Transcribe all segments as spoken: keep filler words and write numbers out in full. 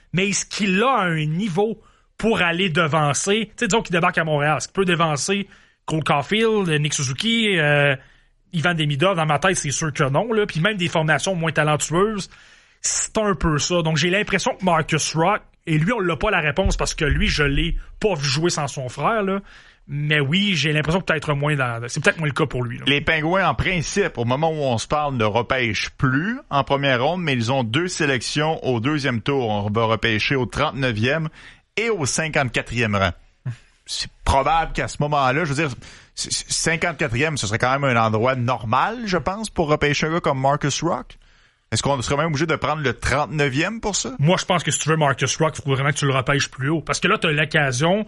mais est-ce qu'il a un niveau pour aller devancer, tu sais, disons qu'il débarque à Montréal, est-ce qu'il peut devancer Cole Caulfield, Nick Suzuki, euh, Ivan Demidov? Dans ma tête, c'est sûr que non, là. Puis même des formations moins talentueuses, c'est un peu ça. Donc j'ai l'impression que Marcus Rock, et lui, on l'a pas la réponse parce que lui, je l'ai pas vu jouer sans son frère, là. Mais oui, j'ai l'impression que peut-être moins dans... c'est peut-être moins le cas pour lui, là. Les Pingouins, en principe, au moment où on se parle, ne repêchent plus en première ronde, mais ils ont deux sélections au deuxième tour. On va repêcher au trente-neuvième et au cinquante-quatrième rang. C'est probable qu'à ce moment-là, je veux dire, cinquante-quatrième, ce serait quand même un endroit normal, je pense, pour repêcher un gars comme Marcus Rock. Est-ce qu'on serait même obligé de prendre le trente-neuvième pour ça? Moi, je pense que si tu veux Marcus Rock, il faut vraiment que tu le repêches plus haut. Parce que là, tu as l'occasion...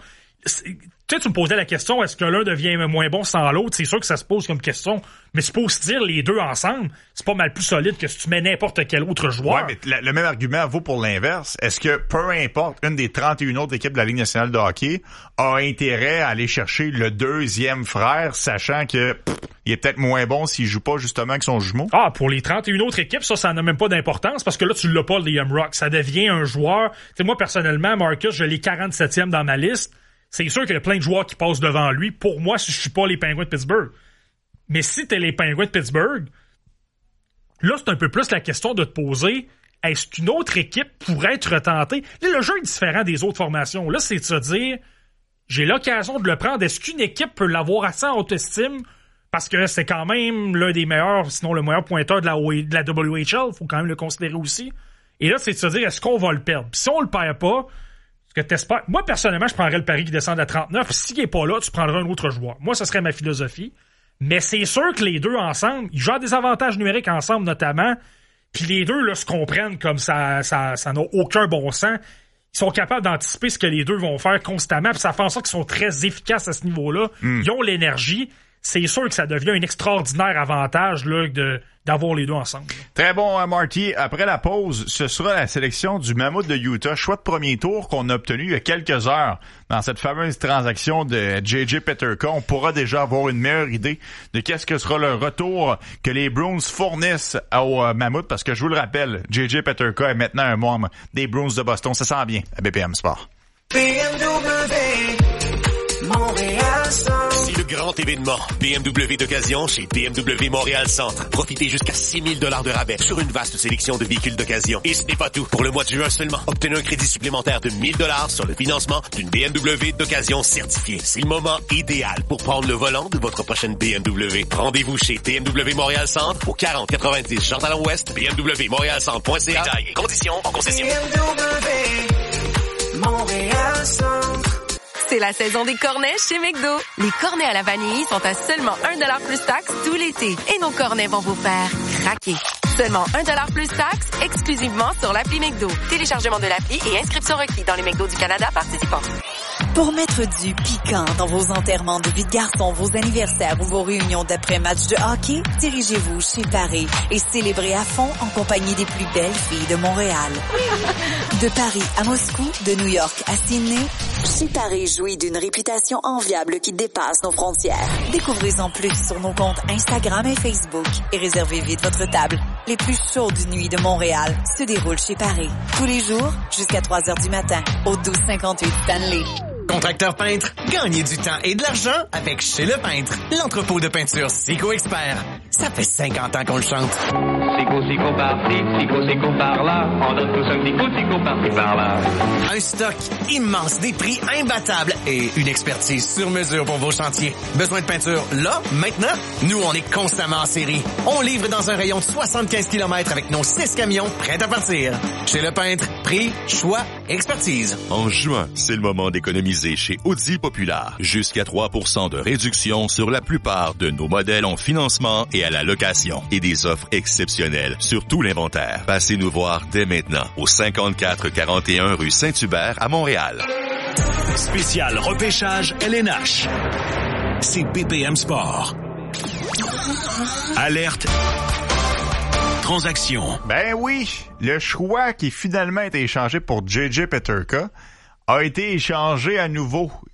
Tu sais, tu me posais la question, est-ce que l'un devient moins bon sans l'autre? C'est sûr que ça se pose comme question. Mais c'est pas aussi dire les deux ensemble, c'est pas mal plus solide que si tu mets n'importe quel autre joueur. Ouais, mais le, le même argument vaut pour l'inverse. Est-ce que peu importe une des trente et une autres équipes de la Ligue nationale de hockey a intérêt à aller chercher le deuxième frère, sachant que pff, il est peut-être moins bon s'il joue pas justement avec son jumeau? Ah, pour les trente et une autres équipes, ça, ça n'a même pas d'importance parce que là, tu l'as pas, Liam Rock. Ça devient un joueur... Tu sais, moi, personnellement, Marcus, je l'ai quarante-septième dans ma liste. C'est sûr qu'il y a plein de joueurs qui passent devant lui. Pour moi, si je suis pas les Penguins de Pittsburgh. Mais si t'es les Penguins de Pittsburgh, là, c'est un peu plus la question de te poser, est-ce qu'une autre équipe pourrait être tentée? Là, le jeu est différent des autres formations. Là, c'est de se dire, j'ai l'occasion de le prendre. Est-ce qu'une équipe peut l'avoir assez en haute estime? Parce que c'est quand même l'un des meilleurs, sinon le meilleur pointeur de la, de la W H L. Faut quand même le considérer aussi. Et là, c'est de se dire, est-ce qu'on va le perdre? Puis si on le perd pas, ce que t'espères... Moi, personnellement, je prendrais le pari qui descend à trente-neuf. S'il est pas là, tu prendras un autre joueur. Moi, ce serait ma philosophie. Mais c'est sûr que les deux ensemble, ils jouent à des avantages numériques ensemble, notamment. Puis les deux, là, se comprennent comme ça, ça, ça n'a aucun bon sens. Ils sont capables d'anticiper ce que les deux vont faire constamment. Puis ça fait en sorte qu'ils sont très efficaces à ce niveau-là. Mm. Ils ont l'énergie. C'est sûr que ça devient un extraordinaire avantage, là, de... d'avoir les deux ensemble. Très bon, Marty. Après la pause, ce sera la sélection du Mammouth de Utah. Choix de premier tour qu'on a obtenu il y a quelques heures dans cette fameuse transaction de J J Peterka. On pourra déjà avoir une meilleure idée de qu'est-ce que sera le retour que les Bruins fournissent au euh, Mammouth, parce que je vous le rappelle, J J Peterka est maintenant un membre des Bruins de Boston. Ça sent bien à B P M Sport. B M W, Montréal Centre. C'est le grand événement B M W d'occasion chez B M W Montréal Centre. Profitez jusqu'à six mille dollars de rabais sur une vaste sélection de véhicules d'occasion. Et ce n'est pas tout. Pour le mois de juin seulement, obtenez un crédit supplémentaire de mille dollars sur le financement d'une B M W d'occasion certifiée. C'est le moment idéal pour prendre le volant de votre prochaine B M W. Rendez-vous chez B M W Montréal Centre au quarante quatre-vingt-dix Jean Talon Ouest, B M W Montréal Centre point C A. Détails et conditions en concession. B M W Montréal Centre. C'est la saison des cornets chez McDo. Les cornets à la vanille sont à seulement un dollar plus taxe tout l'été. Et nos cornets vont vous faire craquer. Seulement un dollar plus taxe, exclusivement sur l'appli McDo. Téléchargement de l'appli et inscription requis dans les McDo du Canada participants. Pour mettre du piquant dans vos enterrements de vie de garçon, vos anniversaires ou vos réunions d'après-match de hockey, dirigez-vous chez Paris et célébrez à fond en compagnie des plus belles filles de Montréal. De Paris à Moscou, de New York à Sydney, chez Paris jouit d'une réputation enviable qui dépasse nos frontières. Découvrez-en plus sur nos comptes Instagram et Facebook et réservez vite votre table. Les plus chaudes nuits de Montréal se déroulent chez Paris. Tous les jours, jusqu'à trois heures du matin, au douze cinquante-huit Stanley. Contracteur peintre, gagnez du temps et de l'argent avec Chez Le Peintre, l'entrepôt de peinture Sico Expert. Ça fait cinquante ans qu'on le chante. Sico, Sico par-ci, Sico, Sico par-là. On donne tous un petit coup, Sico par-ci, par-là. Un stock immense, des prix imbattables et une expertise sur mesure pour vos chantiers. Besoin de peinture là, maintenant? Nous, on est constamment en série. On livre dans un rayon de soixante-quinze kilomètres avec nos six camions prêts à partir. Chez Le Peintre, prix, choix, expertise. En juin, c'est le moment d'économiser chez Audi Populaire. Jusqu'à trois pour cent de réduction sur la plupart de nos modèles en financement et à la location. Et des offres exceptionnelles sur tout l'inventaire. Passez nous voir dès maintenant au cinquante-quatre quarante et un rue Saint-Hubert à Montréal. Spécial repêchage L N H. C'est B P M Sport. Alerte. Transaction. Ben oui, le choix qui finalement a été échangé pour J J Peterka a été échangé à nouveau.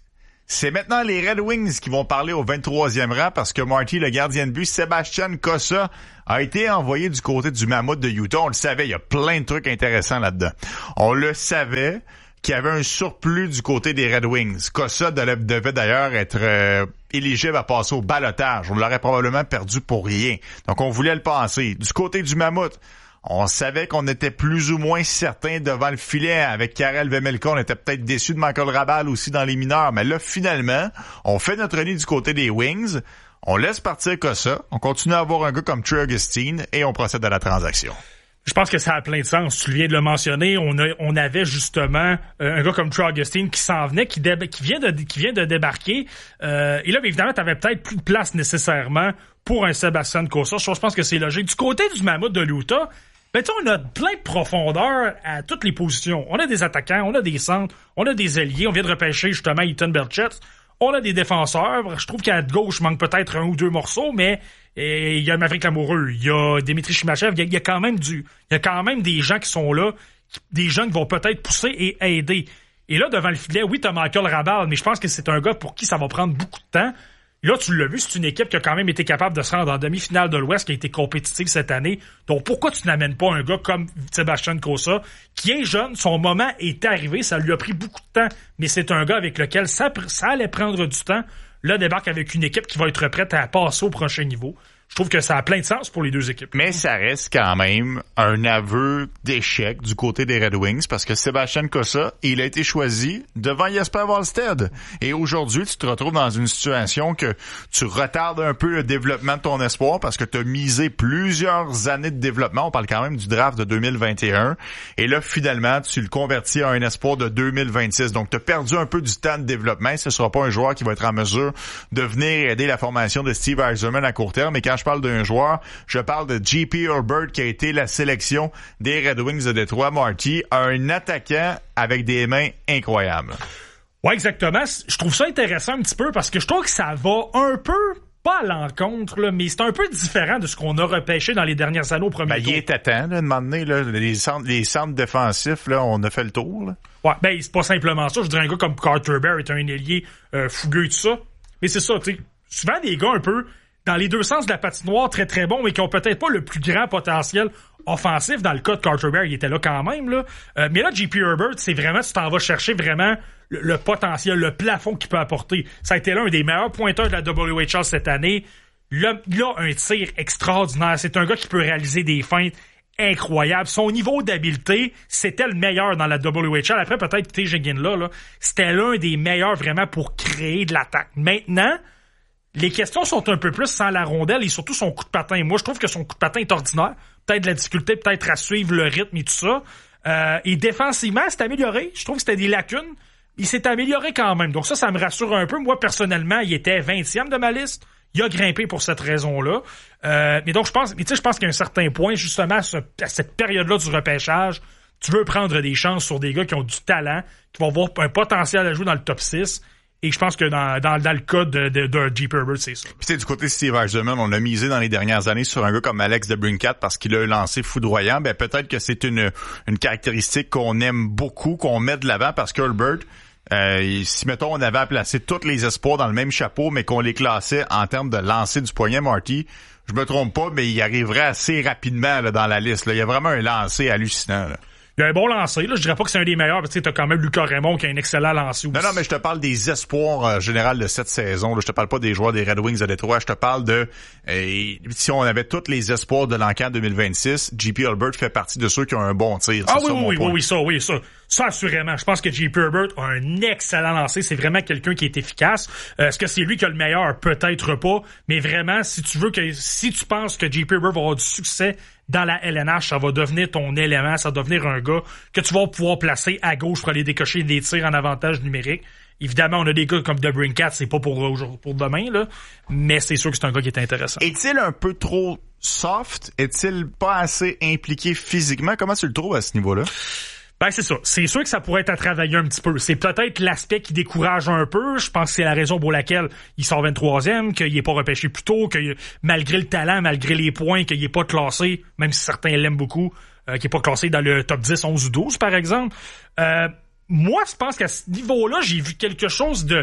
C'est maintenant les Red Wings qui vont parler au vingt-troisième rang parce que Marty, le gardien de but, Sebastian Cossa, a été envoyé du côté du Mammoth de Utah. On le savait, il y a plein de trucs intéressants là-dedans. On le savait qu'il y avait un surplus du côté des Red Wings. Cossa devait d'ailleurs être euh, éligible à passer au ballottage. On l'aurait probablement perdu pour rien. Donc on voulait le passer. Du côté du Mammoth, on savait qu'on était plus ou moins certain devant le filet. Avec Karel Vejmelka, on était peut-être déçus de Michael Rabal aussi dans les mineurs. Mais là, finalement, on fait notre nid du côté des Wings. On laisse partir Cossa. On continue à avoir un gars comme Trey Augustine et on procède à la transaction. Je pense que ça a plein de sens. Tu viens de le mentionner. On, a, on avait justement euh, un gars comme Trey Augustine qui s'en venait, qui, dé, qui, vient de, qui vient de débarquer. Euh, et là, évidemment, tu avais peut-être plus de place nécessairement pour un Sebastian Cossa. Je pense que c'est logique. Du côté du Mammoth de l'Utah, ben, tu sais, on a plein de profondeur à toutes les positions. On a des attaquants, on a des centres, on a des ailiers. On vient de repêcher justement Ethan Belchet. On a des défenseurs. Je trouve qu'à gauche, manque peut-être un ou deux morceaux, mais il y a Maverick Lamoureux, il y a Dimitri Chimachev, il y, y a quand même du, il y a quand même des gens qui sont là, qui, des gens qui vont peut-être pousser et aider. Et là, devant le filet, oui, t'as Michael Rabal, mais je pense que c'est un gars pour qui ça va prendre beaucoup de temps. Et là, tu l'as vu, c'est une équipe qui a quand même été capable de se rendre en demi-finale de l'Ouest, qui a été compétitive cette année. Donc, pourquoi tu n'amènes pas un gars comme Sebastian Cossa, qui est jeune, son moment est arrivé, ça lui a pris beaucoup de temps, mais c'est un gars avec lequel ça, ça allait prendre du temps. Là, débarque avec une équipe qui va être prête à passer au prochain niveau. Je trouve que ça a plein de sens pour les deux équipes. Mais ça reste quand même un aveu d'échec du côté des Red Wings parce que Sebastian Cossa, il a été choisi devant Jesper Wallstedt. Et aujourd'hui, tu te retrouves dans une situation que tu retardes un peu le développement de ton espoir parce que tu as misé plusieurs années de développement. On parle quand même du draft de deux mille vingt et un. Et là, finalement, tu le convertis à un espoir de deux mille vingt-six. Donc, tu as perdu un peu du temps de développement. Ce ne sera pas un joueur qui va être en mesure de venir aider la formation de Steve Yzerman à court terme. Mais quand je parle d'un joueur, je parle de J P Herbert qui a été la sélection des Red Wings de Détroit. Marty, un attaquant avec des mains incroyables. Ouais, exactement. Je trouve ça intéressant un petit peu parce que je trouve que ça va un peu, pas à l'encontre, là, mais c'est un peu différent de ce qu'on a repêché dans les dernières années au premier ben, tour. Il est à temps, là, de demander, là, les centres, les centres défensifs, là, on a fait le tour. Là. Ouais, ben c'est pas simplement ça. Je dirais un gars comme Carter Bear est un ailier euh, fougueux et tout ça. Mais c'est ça, tu sais. Souvent des gars un peu dans les deux sens de la patinoire, très très bons, mais qui ont peut-être pas le plus grand potentiel offensif. Dans le cas de Carter Bear, il était là quand même, là. Euh, mais là, J P Herbert, c'est vraiment, tu t'en vas chercher vraiment le, le potentiel, le plafond qu'il peut apporter. Ça a été l'un des meilleurs pointeurs de la W H L cette année. Là, il a un tir extraordinaire. C'est un gars qui peut réaliser des feintes incroyables. Son niveau d'habileté, c'était le meilleur dans la W H L. Après, peut-être T J Ginla, là, c'était l'un des meilleurs vraiment pour créer de l'attaque. Maintenant, les questions sont un peu plus sans la rondelle et surtout son coup de patin. Moi, je trouve que son coup de patin est ordinaire. Peut-être de la difficulté, peut-être à suivre le rythme et tout ça. Euh, et défensivement, c'est amélioré. Je trouve que c'était des lacunes. Il s'est amélioré quand même. Donc ça, ça me rassure un peu. Moi, personnellement, il était vingtième de ma liste. Il a grimpé pour cette raison-là. Euh, mais donc, je pense, mais tu sais, je pense qu'à un certain point, justement, à, ce, à cette période-là du repêchage, tu veux prendre des chances sur des gars qui ont du talent, qui vont avoir un potentiel à jouer dans le top six. Et je pense que dans, dans, dans le cas de, de, de J P Herbert, c'est ça. Puis tu sais, du côté de Steve Yzerman, on a misé dans les dernières années sur un gars comme Alex DeBrincat parce qu'il a un lancer foudroyant. Ben peut-être que c'est une, une caractéristique qu'on aime beaucoup, qu'on met de l'avant parce qu'Herbert, euh, si mettons on avait à placer tous les espoirs dans le même chapeau, mais qu'on les classait en termes de lancer du poignet, Marty, je me trompe pas, mais il arriverait assez rapidement là, dans la liste. Là. Il y a vraiment un lancer hallucinant. Là. Il a un bon lancer, là. Je dirais pas que c'est un des meilleurs, mais tu sais, t'as quand même Lucas Raymond qui a un excellent lancer aussi. Non, non, mais je te parle des espoirs euh, général de cette saison. Là. Je te parle pas des joueurs des Red Wings de Détroit. Je te parle de euh, si on avait tous les espoirs de l'encan deux mille vingt-six, J P Herbert fait partie de ceux qui ont un bon tir. Ah c'est oui, ça, oui, mon oui, oui, ça, oui, ça. Ça, assurément. Je pense que J P Herbert a un excellent lancer. C'est vraiment quelqu'un qui est efficace. Euh, est-ce que c'est lui qui a le meilleur? Peut-être pas. Mais vraiment, si tu veux que, si tu penses que J P Herbert va avoir du succès dans la L N H, ça va devenir ton élément, ça va devenir un gars que tu vas pouvoir placer à gauche pour aller décocher des tirs en avantage numérique. Évidemment, on a des gars comme DeBrincat, c'est pas pour pour demain, là, mais c'est sûr que c'est un gars qui est intéressant. Est-il un peu trop soft? Est-il pas assez impliqué physiquement? Comment tu le trouves à ce niveau-là? Ben, c'est ça. C'est sûr que ça pourrait être à travailler un petit peu. C'est peut-être l'aspect qui décourage un peu. Je pense que c'est la raison pour laquelle il sort vingt-troisième, qu'il est pas repêché plus tôt, que malgré le talent, malgré les points, qu'il est pas classé, même si certains l'aiment beaucoup, euh, qu'il est pas classé dans le top dix, onze ou douze, par exemple. Euh, moi, je pense qu'à ce niveau-là, j'ai vu quelque chose de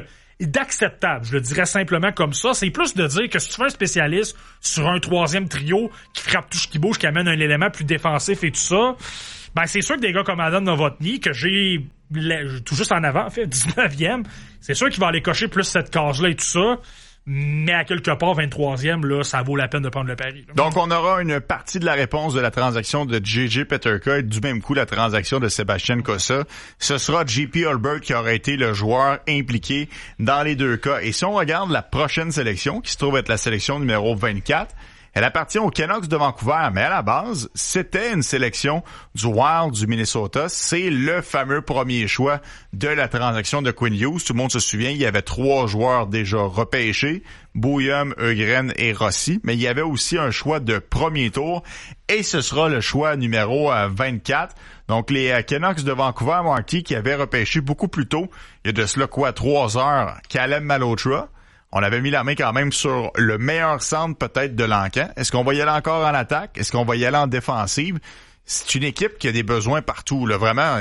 d'acceptable. Je le dirais simplement comme ça. C'est plus de dire que si tu fais un spécialiste sur un troisième trio qui frappe tout ce qui bouge, qui amène un élément plus défensif et tout ça, ben c'est sûr que des gars comme Adam Novotny, que j'ai tout juste en avant, en fait, dix-neuvième, c'est sûr qu'il va aller cocher plus cette case-là et tout ça. Mais à quelque part, vingt-troisième, là, ça vaut la peine de prendre le pari. Là. Donc, on aura une partie de la réponse de la transaction de J J Peterka et du même coup la transaction de Sébastien Cossa. Ce sera J P Hulbert qui aura été le joueur impliqué dans les deux cas. Et si on regarde la prochaine sélection, qui se trouve être la sélection numéro vingt-quatre, elle appartient aux Canucks de Vancouver, mais à la base, c'était une sélection du Wild du Minnesota. C'est le fameux premier choix de la transaction de Quinn Hughes. Tout le monde se souvient, il y avait trois joueurs déjà repêchés, Bouillum, Eugren et Rossi, mais il y avait aussi un choix de premier tour, et ce sera le choix numéro vingt-quatre. Donc, les Canucks de Vancouver, Marty, qui avaient repêché beaucoup plus tôt, il y a de cela quoi, trois heures, Caleb Malhotra. On avait mis la main quand même sur le meilleur centre peut-être de l'Encan. Est-ce qu'on va y aller encore en attaque? Est-ce qu'on va y aller en défensive? C'est une équipe qui a des besoins partout. Là, vraiment,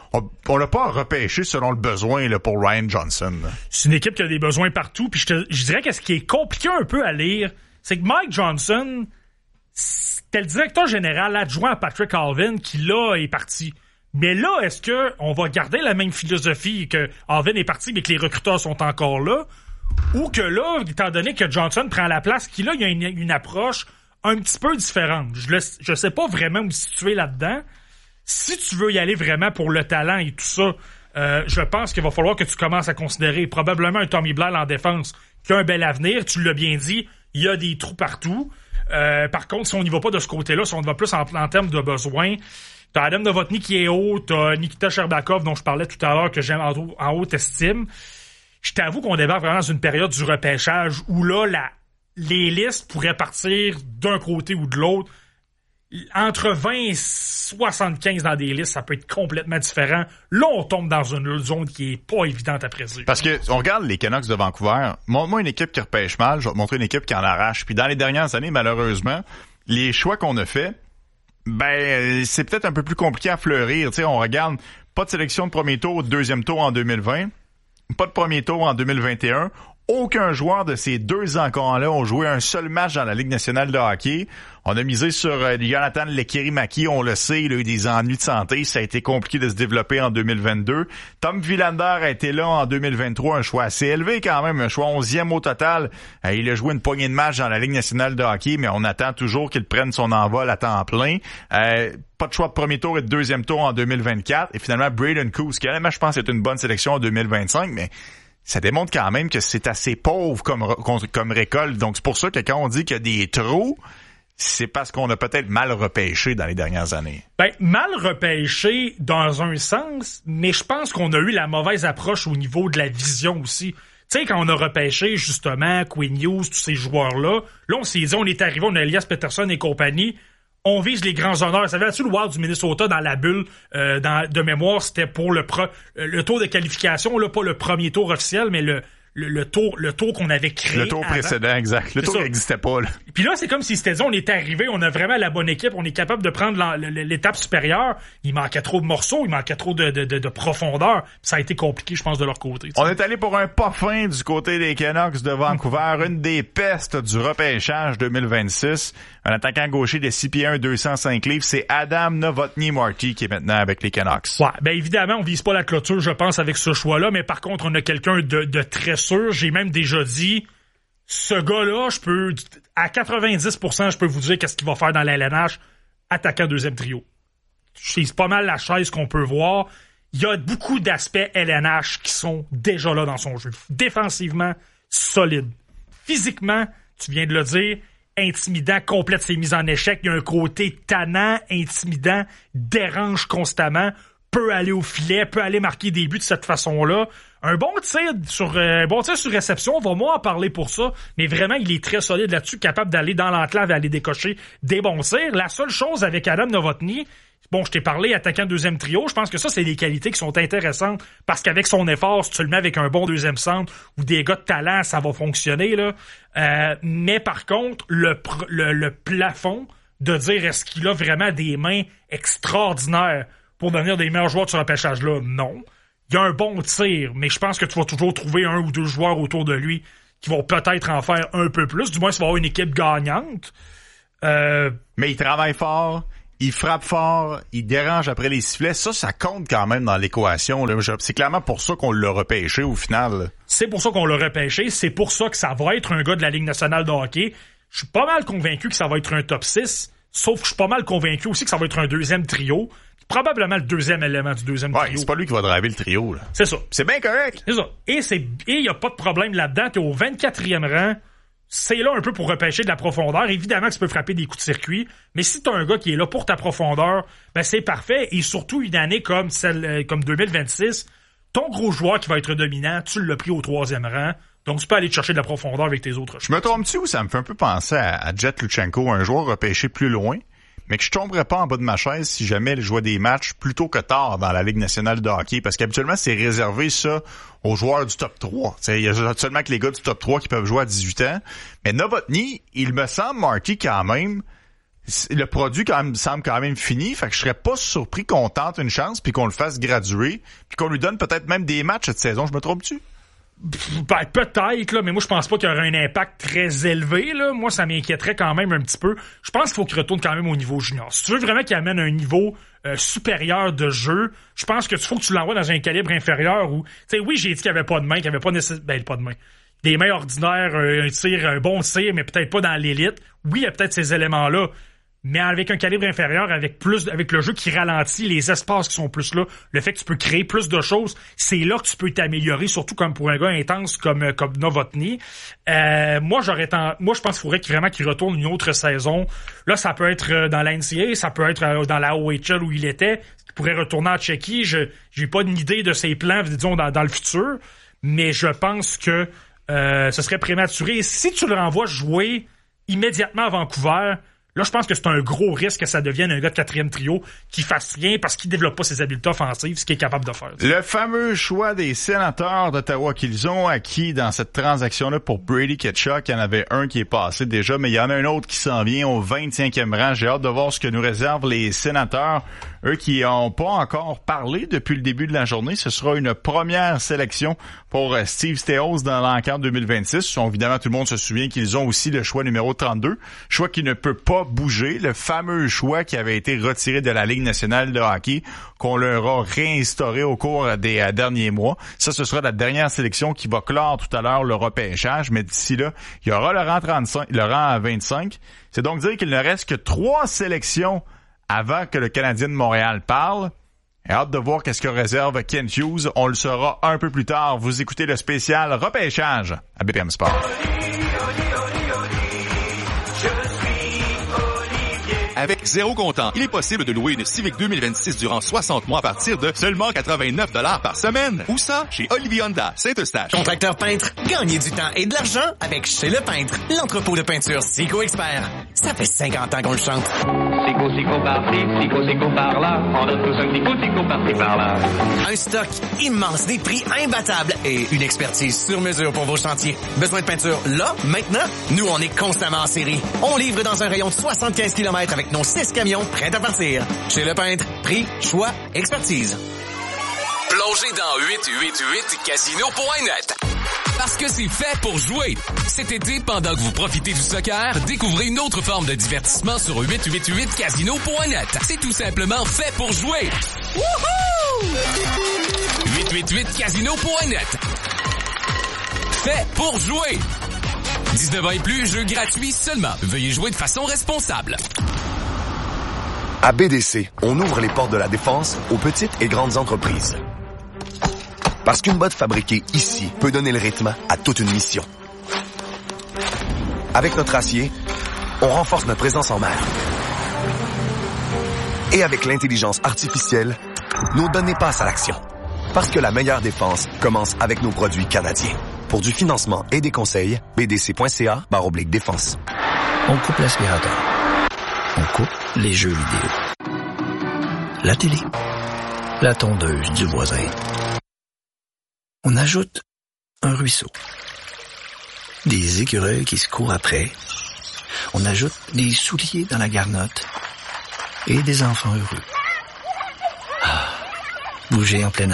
on n'a pas repêché selon le besoin là, pour Ryan Johnson. Là. C'est une équipe qui a des besoins partout. Puis je, te, je dirais que ce qui est compliqué un peu à lire, c'est que Mike Johnson, c'était le directeur général adjoint à Patrick Allvin qui, là, est parti. Mais là, est-ce que on va garder la même philosophie que Allvin est parti mais que les recruteurs sont encore là? Ou que là, étant donné que Johnson prend la place, qu'il là, il y a une, une approche un petit peu différente. Je le, je sais pas vraiment où se situer là-dedans. Si tu veux y aller vraiment pour le talent et tout ça, euh, je pense qu'il va falloir que tu commences à considérer probablement un Tommy Blal en défense qui a un bel avenir. Tu l'as bien dit, il y a des trous partout. Euh, par contre, si on n'y va pas de ce côté-là, si on va plus en, en termes de besoins, t'as Adam Novotny qui est haut, t'as Nikita Sherbakov dont je parlais tout à l'heure que j'aime en, en haute estime. Je t'avoue qu'on débarque vraiment dans une période du repêchage où là, la, les listes pourraient partir d'un côté ou de l'autre. Entre vingt et soixante-quinze dans des listes, ça peut être complètement différent. Là, on tombe dans une zone qui est pas évidente à prédire. Parce que on regarde les Canucks de Vancouver, montre-moi une équipe qui repêche mal, je vais te montrer une équipe qui en arrache. Puis dans les dernières années, malheureusement, les choix qu'on a faits, ben c'est peut-être un peu plus compliqué à fleurir. Tu sais, on regarde pas de sélection de premier tour, de deuxième tour en deux mille vingt. Pas de premier tour en deux mille vingt et un. Aucun joueur de ces deux encans-là ont joué un seul match dans la Ligue nationale de hockey. On a misé sur euh, Jonathan Lekkerimäki, on le sait, il a eu des ennuis de santé, ça a été compliqué de se développer en deux mille vingt-deux. Tom Willander a été là en deux mille vingt-trois, un choix assez élevé quand même, un choix onzième au total. Euh, il a joué une poignée de matchs dans la Ligue nationale de hockey, mais on attend toujours qu'il prenne son envol à temps plein. Euh, pas de choix de premier tour et de deuxième tour en deux mille vingt-quatre. Et finalement, Braden Coos, qui je pense est une bonne sélection en deux mille vingt-cinq, mais ça démontre quand même que c'est assez pauvre comme, comme récolte. Donc, c'est pour ça que quand on dit qu'il y a des trous, c'est parce qu'on a peut-être mal repêché dans les dernières années. Ben, mal repêché dans un sens, mais je pense qu'on a eu la mauvaise approche au niveau de la vision aussi. Tu sais, quand on a repêché, justement, Quinn Hughes, tous ces joueurs-là, là, on s'est dit, on est arrivé, on a Elias Pettersson et compagnie, on vise les grands honneurs. Savais-tu le Wild du Minnesota dans la bulle euh, dans, de mémoire, c'était pour le pro, le tour de qualification, là, pas le premier tour officiel, mais le Le, le tour le tour qu'on avait créé. Le tour avant. précédent, exact. Le c'est tour ça. n'existait pas. Là. Puis là, c'est comme si c'était dit, on est arrivé, on a vraiment la bonne équipe, on est capable de prendre la, l'étape supérieure. Il manquait trop de morceaux, il manquait trop de, de, de, de profondeur. Puis ça a été compliqué, je pense, de leur côté. T'sais. On est allé pour un pas fin du côté des Canucks de Vancouver, une des pestes du repêchage deux mille vingt-six. Un attaquant gaucher de six pieds un, deux cent cinq livres, c'est Adam Novotny Marty qui est maintenant avec les Canucks. Ouais, ben évidemment, on vise pas la clôture, je pense, avec ce choix-là, mais par contre, on a quelqu'un de, de très sûr. J'ai même déjà dit, ce gars-là, je peux, à quatre-vingt-dix pour cent, je peux vous dire qu'est-ce qu'il va faire dans la L N H, attaquant deuxième trio. C'est pas mal la chaise qu'on peut voir. Il y a beaucoup d'aspects L N H qui sont déjà là dans son jeu. Défensivement, solide. Physiquement, tu viens de le dire, intimidant, complète ses mises en échec. Il y a un côté tannant, intimidant, dérange constamment, peut aller au filet, peut aller marquer des buts de cette façon-là. Un bon tir sur euh, un bon tir sur réception, on va moins en parler pour ça, mais vraiment, il est très solide là-dessus, capable d'aller dans l'enclave et aller décocher des bons tirs. La seule chose avec Adam Novotny, bon, je t'ai parlé attaquant deuxième trio, je pense que ça, c'est des qualités qui sont intéressantes, parce qu'avec son effort, si tu le mets avec un bon deuxième centre ou des gars de talent, ça va fonctionner, là. Euh, mais par contre, le, pr- le, le plafond de dire est-ce qu'il a vraiment des mains extraordinaires pour devenir des meilleurs joueurs de ce repêchage-là, non. il a un bon tir, mais je pense que tu vas toujours trouver un ou deux joueurs autour de lui qui vont peut-être en faire un peu plus. Du moins, ça va avoir une équipe gagnante. Euh... Mais il travaille fort, il frappe fort, il dérange après les sifflets. Ça, ça compte quand même dans l'équation. Là. C'est clairement pour ça qu'on l'a repêché au final. Là. C'est pour ça qu'on l'a repêché. C'est pour ça que ça va être un gars de la Ligue nationale de hockey. Je suis pas mal convaincu que ça va être un top six. Sauf que je suis pas mal convaincu aussi que ça va être un deuxième trio. Probablement le deuxième élément du deuxième ouais, trio. C'est pas lui qui va driver le trio. Là. C'est ça. C'est bien correct. C'est ça. Et il y a pas de problème là-dedans. T'es au vingt-quatrième rang. C'est là un peu pour repêcher de la profondeur. Évidemment que tu peux frapper des coups de circuit. Mais si t'as un gars qui est là pour ta profondeur, ben c'est parfait. Et surtout une année comme celle comme deux mille vingt-six, ton gros joueur qui va être dominant, tu l'as pris au troisième rang. Donc, tu peux aller te chercher de la profondeur avec tes autres Je choix. me trompe-tu ou ça me fait un peu penser à, à Jet Luchenko, un joueur repêché plus loin, mais que je tomberais pas en bas de ma chaise si jamais il jouait des matchs plus tôt que tard dans la Ligue nationale de hockey, parce qu'habituellement, c'est réservé ça aux joueurs du top trois. Il y a seulement que les gars du top trois qui peuvent jouer à dix-huit ans. Mais Novotny, il me semble, Marty, quand même, le produit quand même semble quand même fini, fait que je serais pas surpris qu'on tente une chance puis qu'on le fasse graduer, puis qu'on lui donne peut-être même des matchs cette saison. Je me trompe-tu? Ben, peut-être, là, mais moi, je pense pas qu'il y aurait un impact très élevé, là. Moi, ça m'inquiéterait quand même un petit peu. Je pense qu'il faut qu'il retourne quand même au niveau junior. Si tu veux vraiment qu'il amène un niveau euh, supérieur de jeu, je pense que tu faut que tu l'envoies dans un calibre inférieur où, tu sais, oui, j'ai dit qu'il y avait pas de main, qu'il y avait pas nécessairement, ben, pas de main. Des mains ordinaires, un tir, un bon tir, mais peut-être pas dans l'élite. Oui, il y a peut-être ces éléments-là. Mais avec un calibre inférieur, avec plus, avec le jeu qui ralentit, les espaces qui sont plus là, le fait que tu peux créer plus de choses, c'est là que tu peux t'améliorer, surtout comme pour un gars intense comme, comme Novotny. Euh, moi, j'aurais tant, moi, je pense qu'il faudrait qu'il, vraiment qu'il retourne une autre saison. Là, ça peut être dans la N C A A, ça peut être dans la O H L où il était. Il pourrait retourner en Tchéquie. Je, j'ai pas une idée de ses plans, disons, dans, dans le futur. Mais je pense que, euh, ce serait prématuré. Et si tu le renvoies jouer immédiatement à Vancouver, là, je pense que c'est un gros risque que ça devienne un gars de quatrième trio qui fasse rien parce qu'il développe pas ses habiletés offensives, ce qu'il est capable de faire. Le fameux choix des sénateurs d'Ottawa qu'ils ont acquis dans cette transaction-là pour Brady Tkachuk, il y en avait un qui est passé déjà, mais il y en a un autre qui s'en vient au vingt-cinquième rang. J'ai hâte de voir ce que nous réservent les sénateurs. Eux qui n'ont pas encore parlé depuis le début de la journée, ce sera une première sélection pour Steve Staios dans l'enquête deux mille vingt-six. Évidemment, tout le monde se souvient qu'ils ont aussi le choix numéro trente-deux, choix qui ne peut pas bouger, le fameux choix qui avait été retiré de la Ligue nationale de hockey, qu'on leur a réinstauré au cours des euh, derniers mois. Ça, ce sera la dernière sélection qui va clore tout à l'heure le repêchage, mais d'ici là, il y aura le rang trente-cinq, le rang vingt-cinq. C'est donc dire qu'il ne reste que trois sélections avant que le Canadien de Montréal parle. Et hâte de voir qu'est-ce que réserve Kent Hughes. On le saura un peu plus tard. Vous écoutez le spécial repêchage à B P M Sport. Avec zéro comptant, il est possible de louer une Civic deux mille vingt-six durant soixante mois à partir de seulement quatre-vingt-neuf dollars par semaine. Où ça? Chez Olivier Honda, Saint-Eustache. Contracteur peintre, gagnez du temps et de l'argent avec Chez Le Peintre, l'entrepôt de peinture Sico Expert. Ça fait cinquante ans qu'on le chante. Sico, Sico par-ci, Sico, Sico par-là. On donne tous un petit coup, Sico par-ci, par-là. Un stock immense, des prix imbattables et une expertise sur mesure pour vos chantiers. Besoin de peinture là, maintenant? Nous, on est constamment en série. On livre dans un rayon de soixante-quinze kilomètres avec nos six camions prêts à partir. Chez Le Peintre, prix, choix, expertise. Plongez dans huit huit huit casino point net. Parce que c'est fait pour jouer. Cet été, pendant que vous profitez du soccer, découvrez une autre forme de divertissement sur huit huit huit casino point net. C'est tout simplement fait pour jouer. Wouhou! huit huit huit casino point net. Fait pour jouer. dix-neuf ans et plus, jeu gratuit seulement. Veuillez jouer de façon responsable. À B D C, on ouvre les portes de la défense aux petites et grandes entreprises. Parce qu'une botte fabriquée ici peut donner le rythme à toute une mission. Avec notre acier, on renforce notre présence en mer. Et avec l'intelligence artificielle, nos données passent à l'action. Parce que la meilleure défense commence avec nos produits canadiens. Pour du financement et des conseils, b d c point c a barre oblique défense. On coupe l'aspirateur. On coupe les jeux vidéo. La télé. La tondeuse du voisin. On ajoute un ruisseau. Des écureuils qui se courent après. On ajoute des souliers dans la garnotte. Et des enfants heureux. Ah, bouger en plein air,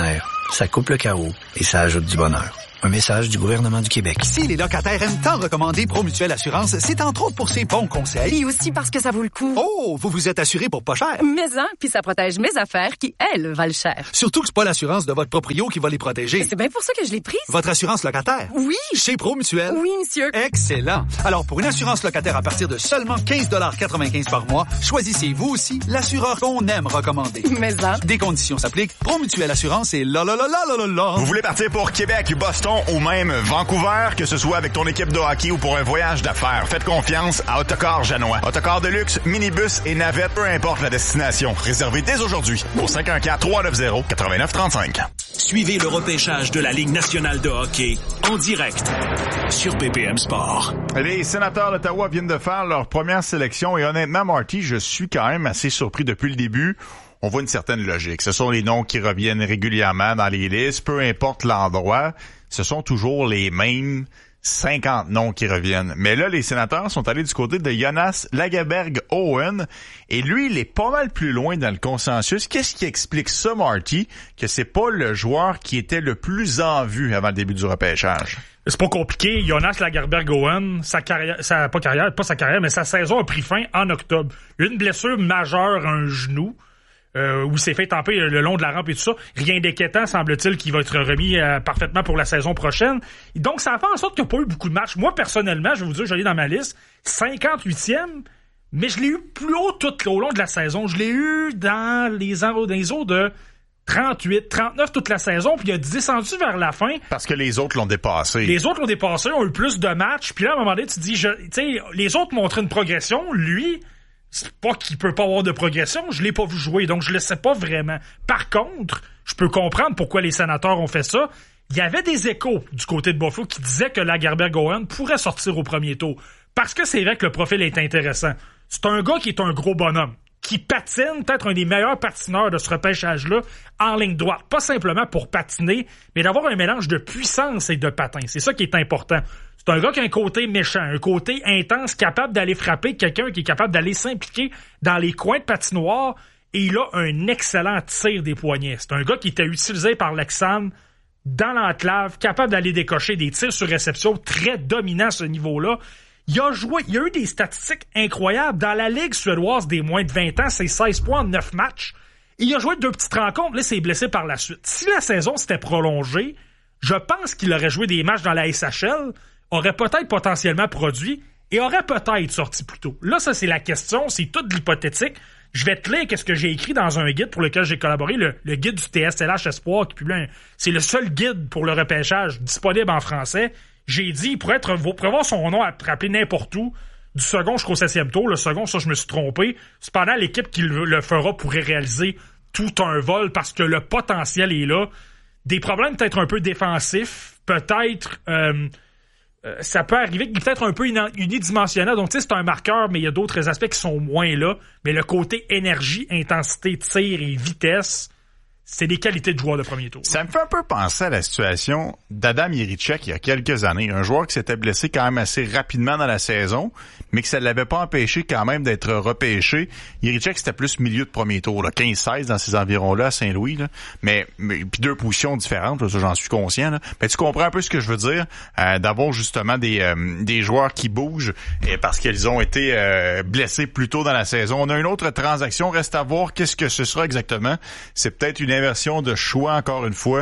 Ça coupe le chaos et ça ajoute du bonheur. Un message du gouvernement du Québec. Si les locataires aiment tant recommander Promutuelle Assurance, c'est entre autres pour ses bons conseils. Et aussi parce que ça vaut le coup. Oh, vous vous êtes assuré pour pas cher. Mais hein, puis ça protège mes affaires qui, elles, valent cher. Surtout que c'est pas l'assurance de votre proprio qui va les protéger. C'est bien pour ça que je l'ai prise. Votre assurance locataire? Oui. Chez Promutuelle? Oui, monsieur. Excellent. Alors, pour une assurance locataire à partir de seulement quinze dollars quatre-vingt-quinze par mois, choisissez vous aussi l'assureur qu'on aime recommander. Mais hein. Des conditions s'appliquent. Promutuelle Assurance et là, là, là, là, là, là, là. Vous voulez partir pour Québec, Boston ou même Vancouver, que ce soit avec ton équipe de hockey ou pour un voyage d'affaires, faites confiance à Autocar Janois. Autocar de luxe, minibus et navette, peu importe la destination. Réservez dès aujourd'hui au cinq un quatre, trois neuf zéro, neuf neuf trois cinq. Suivez le repêchage de la Ligue nationale de hockey en direct sur B P M Sport. Les Sénateurs d'Ottawa viennent de faire leur première sélection et honnêtement, Marty, je suis quand même assez surpris depuis le début. On voit une certaine logique. Ce sont les noms qui reviennent régulièrement dans les listes, peu importe l'endroit. Ce sont toujours les mêmes cinquante noms qui reviennent. Mais là, les Sénateurs sont allés du côté de Jonas Lagerberg-Owen. Et lui, il est pas mal plus loin dans le consensus. Qu'est-ce qui explique ça, Marty? Que c'est pas le joueur qui était le plus en vue avant le début du repêchage. C'est pas compliqué. Jonas Lagerberg-Owen, sa carrière, sa, pas carrière, pas sa carrière, mais sa saison a pris fin en octobre. Une blessure majeure à un genou. Euh, où il s'est fait tamper le long de la rampe et tout ça. Rien d'inquiétant, semble-t-il, qui va être remis euh, parfaitement pour la saison prochaine. Et donc, ça a fait en sorte qu'il n'y a pas eu beaucoup de matchs. Moi, personnellement, je vais vous dire, je l'ai dans ma liste, cinquante-huitième, mais je l'ai eu plus haut tout au long de la saison. Je l'ai eu dans les, en, dans les eaux de trente-huit, trente-neuf toute la saison, puis il a descendu vers la fin. Parce que les autres l'ont dépassé. Les autres l'ont dépassé, ont eu plus de matchs, puis là, à un moment donné, tu te dis, tu sais, les autres montraient une progression, lui... C'est pas qu'il peut pas avoir de progression, je l'ai pas vu jouer, donc je le sais pas vraiment. Par contre, je peux comprendre pourquoi les Sénateurs ont fait ça. Il y avait des échos du côté de Buffalo qui disaient que Lagerberg-Owen pourrait sortir au premier tour. Parce que c'est vrai que le profil est intéressant. C'est un gars qui est un gros bonhomme, qui patine, peut-être un des meilleurs patineurs de ce repêchage-là, en ligne droite. Pas simplement pour patiner, mais d'avoir un mélange de puissance et de patin. C'est ça qui est important. C'est un gars qui a un côté méchant, un côté intense, capable d'aller frapper quelqu'un qui est capable d'aller s'impliquer dans les coins de patinoire, et il a un excellent tir des poignets. C'est un gars qui était utilisé par Leksand dans l'enclave, capable d'aller décocher des tirs sur réception, très dominant à ce niveau-là. Il a joué, il a eu des statistiques incroyables. Dans la Ligue suédoise des moins de vingt ans, c'est seize points en neuf matchs. Il a joué deux petites rencontres, là, c'est blessé par la suite. Si la saison s'était prolongée, je pense qu'il aurait joué des matchs dans la S H L, aurait peut-être potentiellement produit et aurait peut-être sorti plus tôt. Là, ça, c'est la question, c'est tout de l'hypothétique. Je vais te lire qu'est-ce que j'ai écrit dans un guide pour lequel j'ai collaboré, le, le guide du T S L H Espoir, qui publie un, c'est le seul guide pour le repêchage disponible en français. J'ai dit, il pourrait être, vous pourrez voir son nom à rappeler n'importe où, du second jusqu'au septième tour. Le second, ça, je me suis trompé. Cependant, l'équipe qui le, le fera pourrait réaliser tout un vol parce que le potentiel est là. Des problèmes peut-être un peu défensifs, peut-être... Euh, Euh, ça peut arriver qu'il est peut-être un peu unidimensionnel. Donc, tu sais, c'est un marqueur, mais il y a d'autres aspects qui sont moins là. Mais le côté énergie, intensité, tir et vitesse, c'est des qualités de joueur de premier tour. Ça me fait un peu penser à la situation d'Adam Jiricek il y a quelques années. Un joueur qui s'était blessé quand même assez rapidement dans la saison, mais que ça ne l'avait pas empêché quand même d'être repêché. Jiricek, c'était plus milieu de premier tour, là, quinze seize dans ces environs-là à Saint-Louis. Là. Mais, mais puis deux positions différentes, là, ça, j'en suis conscient. Là. Mais tu comprends un peu ce que je veux dire, euh, d'avoir justement des, euh, des joueurs qui bougent et parce qu'ils ont été euh, blessés plus tôt dans la saison. On a une autre transaction, reste à voir qu'est-ce que ce sera exactement. C'est peut-être une inversion de choix encore une fois.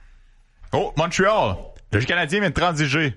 Oh, Montréal! Le Canadien vient de transiger.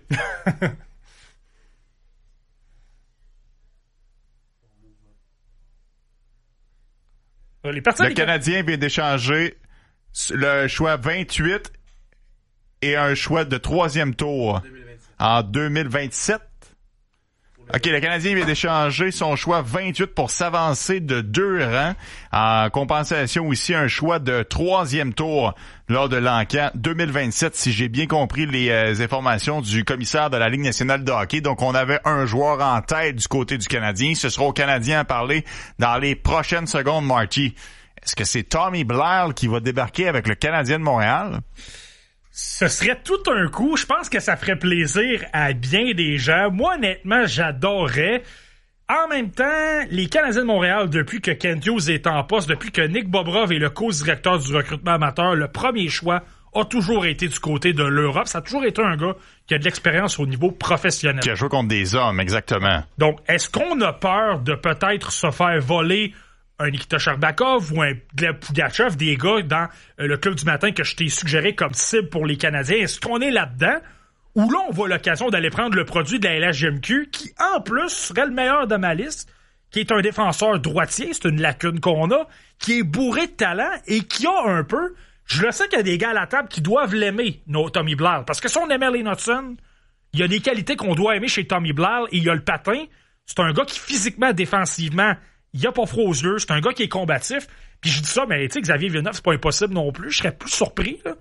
Les le Canadien vient d'échanger le choix vingt-huit et un choix de troisième tour en deux mille vingt-sept. OK, le Canadien vient d'échanger son choix vingt-huit pour s'avancer de deux rangs. En compensation aussi, un choix de troisième tour lors de l'encan deux mille vingt-sept, si j'ai bien compris les euh, informations du commissaire de la Ligue nationale de hockey. Donc, on avait un joueur en tête du côté du Canadien. Ce sera au Canadien à parler dans les prochaines secondes, Marty. Est-ce que c'est Tommy Blair qui va débarquer avec le Canadien de Montréal? Ce serait tout un coup. Je pense que ça ferait plaisir à bien des gens. Moi, honnêtement, j'adorerais. En même temps, les Canadiens de Montréal, depuis que Kent Hughes est en poste, depuis que Nick Bobrov est le co-directeur du recrutement amateur, le premier choix a toujours été du côté de l'Europe. Ça a toujours été un gars qui a de l'expérience au niveau professionnel. Qui a joué contre des hommes, exactement. Donc, est-ce qu'on a peur de peut-être se faire voler un Nikita Sherbakov ou un Gleb Pugachev, des gars dans euh, le club du matin que je t'ai suggéré comme cible pour les Canadiens? Est-ce qu'on est là-dedans? Ou là, on voit l'occasion d'aller prendre le produit de la L H J M Q, qui, en plus, serait le meilleur de ma liste, qui est un défenseur droitier, c'est une lacune qu'on a, qui est bourré de talent et qui a un peu... Je le sais qu'il y a des gars à la table qui doivent l'aimer, no, Tommy Blal. Parce que si on aimait Lane Hudson, il y a des qualités qu'on doit aimer chez Tommy Blal et il y a le patin. C'est un gars qui, physiquement, défensivement, il a pas froid aux yeux. C'est un gars qui est combatif. Puis je dis ça, mais tu sais, Xavier Villeneuve, c'est pas impossible non plus. Je serais plus surpris, là.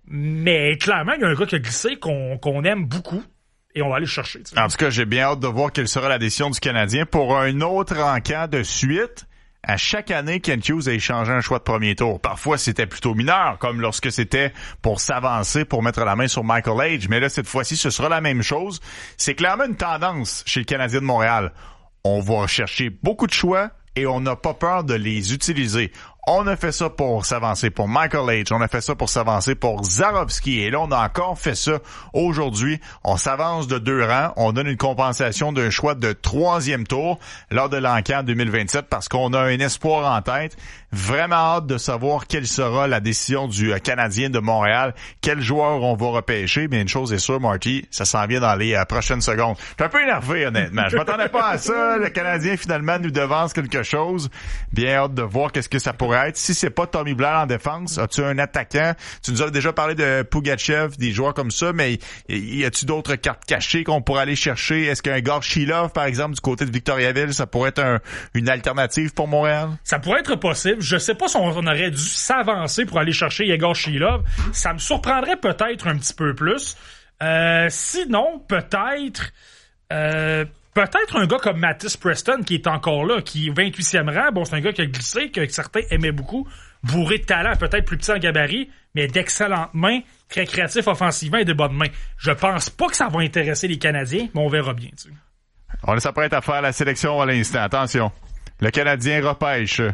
Mais clairement, il y a un gars qui a glissé qu'on, qu'on aime beaucoup. Et on va aller le chercher. T'sais. En tout cas, j'ai bien hâte de voir quelle sera la décision du Canadien pour un autre encamp de suite. À chaque année, Kent Hughes a échangé un choix de premier tour. Parfois, c'était plutôt mineur, comme lorsque c'était pour s'avancer, pour mettre la main sur Michael Age. Mais là, cette fois-ci, ce sera la même chose. C'est clairement une tendance chez le Canadien de Montréal. On va chercher beaucoup de choix et on n'a pas peur de les utiliser. On a fait ça pour s'avancer pour Michael Age. On a fait ça pour s'avancer pour Zarovski. Et là, on a encore fait ça aujourd'hui. On s'avance de deux rangs. On donne une compensation d'un choix de troisième tour lors de l'encamp deux mille vingt-sept parce qu'on a un espoir en tête. Vraiment hâte de savoir quelle sera la décision du Canadien de Montréal. Quel joueur on va repêcher. Mais une chose est sûre, Marty, ça s'en vient dans les euh, prochaines secondes. Je suis un peu énervé, honnêtement. Je m'attendais pas à ça. Le Canadien, finalement, nous devance quelque chose. Bien hâte de voir qu'est-ce que ça pourrait être. Si c'est pas Tommy Blal en défense, as-tu un attaquant? Tu nous as déjà parlé de Pugachev, des joueurs comme ça, mais y a-tu d'autres cartes cachées qu'on pourrait aller chercher? Est-ce qu'un Gorchilov, par exemple, du côté de Victoriaville, ça pourrait être un, une alternative pour Montréal? Ça pourrait être possible. Je sais pas si on aurait dû s'avancer pour aller chercher Yegor Shilov. Ça me surprendrait peut-être un petit peu plus. Euh, sinon, peut-être... Euh, Peut-être un gars comme Mattis Preston qui est encore là, qui est vingt-huitième rang. Bon, c'est un gars qui a glissé, que certains aimaient beaucoup. Bourré de talent, peut-être plus petit en gabarit, mais d'excellentes mains, très créatif offensivement et de bonnes mains. Je pense pas que ça va intéresser les Canadiens, mais on verra bien. Tu sais. On s'apprête à faire la sélection à l'instant. Attention. Le Canadien repêche.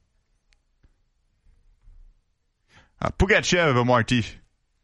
Ah, Pugachev, Marty.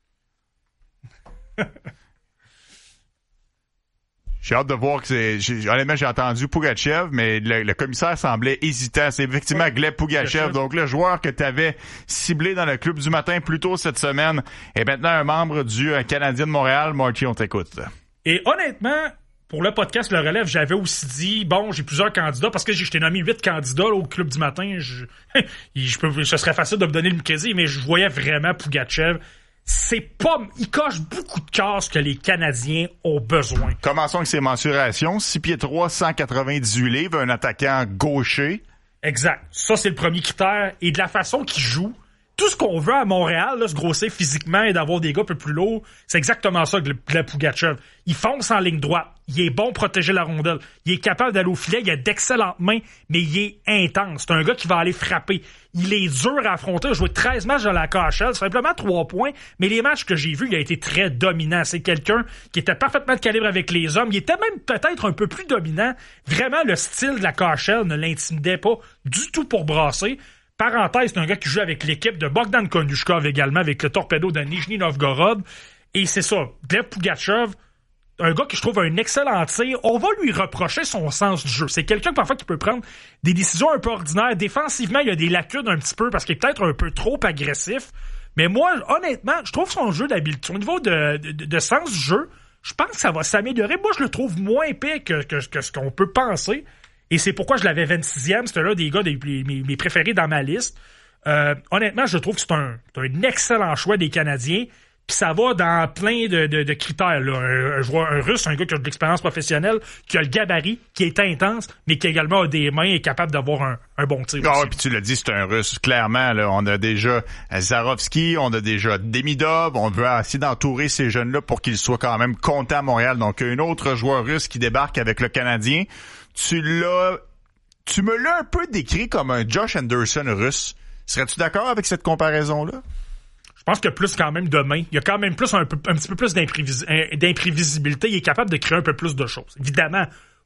J'ai hâte de voir que c'est... J'ai, honnêtement, j'ai entendu Pugachev, mais le, le commissaire semblait hésitant. C'est effectivement oui. Gleb Pugachev. Donc, le joueur que tu avais ciblé dans le club du matin plus tôt cette semaine est maintenant un membre du euh, Canadien de Montréal. Marty, on t'écoute. Et honnêtement, pour le podcast Le Relève, j'avais aussi dit, bon, j'ai plusieurs candidats, parce que je t'ai nommé huit candidats là, au club du matin. Je, je peux, ce serait facile de me donner le crédit, mais je voyais vraiment Pugachev. C'est pas... Il coche beaucoup de cases que les Canadiens ont besoin. Commençons avec ses mensurations. six pieds trois, cent quatre-vingt-dix-huit livres, un attaquant gaucher. Exact. Ça, c'est le premier critère. Et de la façon qu'il joue, tout ce qu'on veut à Montréal, là, se grossir physiquement et d'avoir des gars un peu plus lourds, c'est exactement ça que le, le Pugachev. Il fonce en ligne droite. Il est bon pour protéger la rondelle. Il est capable d'aller au filet. Il a d'excellentes mains, mais il est intense. C'est un gars qui va aller frapper. Il est dur à affronter. Il a joué treize matchs dans la K H L, simplement trois points. Mais les matchs que j'ai vus, il a été très dominant. C'est quelqu'un qui était parfaitement de calibre avec les hommes. Il était même peut-être un peu plus dominant. Vraiment, le style de la K H L ne l'intimidait pas du tout pour brasser. Parenthèse, c'est un gars qui joue avec l'équipe de Bogdan Konushkov également, avec le Torpedo de Nijni Novgorod. Et c'est ça, Gleb Pugachev, un gars qui je trouve un excellent tir. On va lui reprocher son sens du jeu. C'est quelqu'un parfois qui peut prendre des décisions un peu ordinaires. Défensivement, il y a des lacunes un petit peu parce qu'il est peut-être un peu trop agressif. Mais moi, honnêtement, je trouve son jeu d'habileté, au niveau de, de, de, de sens du jeu, je pense que ça va s'améliorer. Moi, je le trouve moins épais que, que, que ce qu'on peut penser. Et c'est pourquoi je l'avais vingt-sixième. C'était l'un des gars des, mes, mes préférés dans ma liste. Euh, honnêtement, je trouve que c'est un, c'est un excellent choix des Canadiens. Puis ça va dans plein de, de, de critères. Là. Un, un joueur, un Russe, un gars qui a de l'expérience professionnelle, qui a le gabarit, qui est intense, mais qui également a des mains et est capable d'avoir un, un bon tir. Ah, puis tu l'as dit, c'est un Russe. Clairement, là, on a déjà Zarovski, on a déjà Demidov. On veut essayer d'entourer ces jeunes-là pour qu'ils soient quand même contents à Montréal. Donc, un autre joueur russe qui débarque avec le Canadien. Tu l'as... Tu me l'as un peu décrit comme un Josh Anderson russe. Serais-tu d'accord avec cette comparaison-là? Je pense qu'il y a plus quand même de mains. Il y a quand même plus un, peu, un petit peu plus d'imprévis- d'imprévisibilité. Il est capable de créer un peu plus de choses. Évidemment,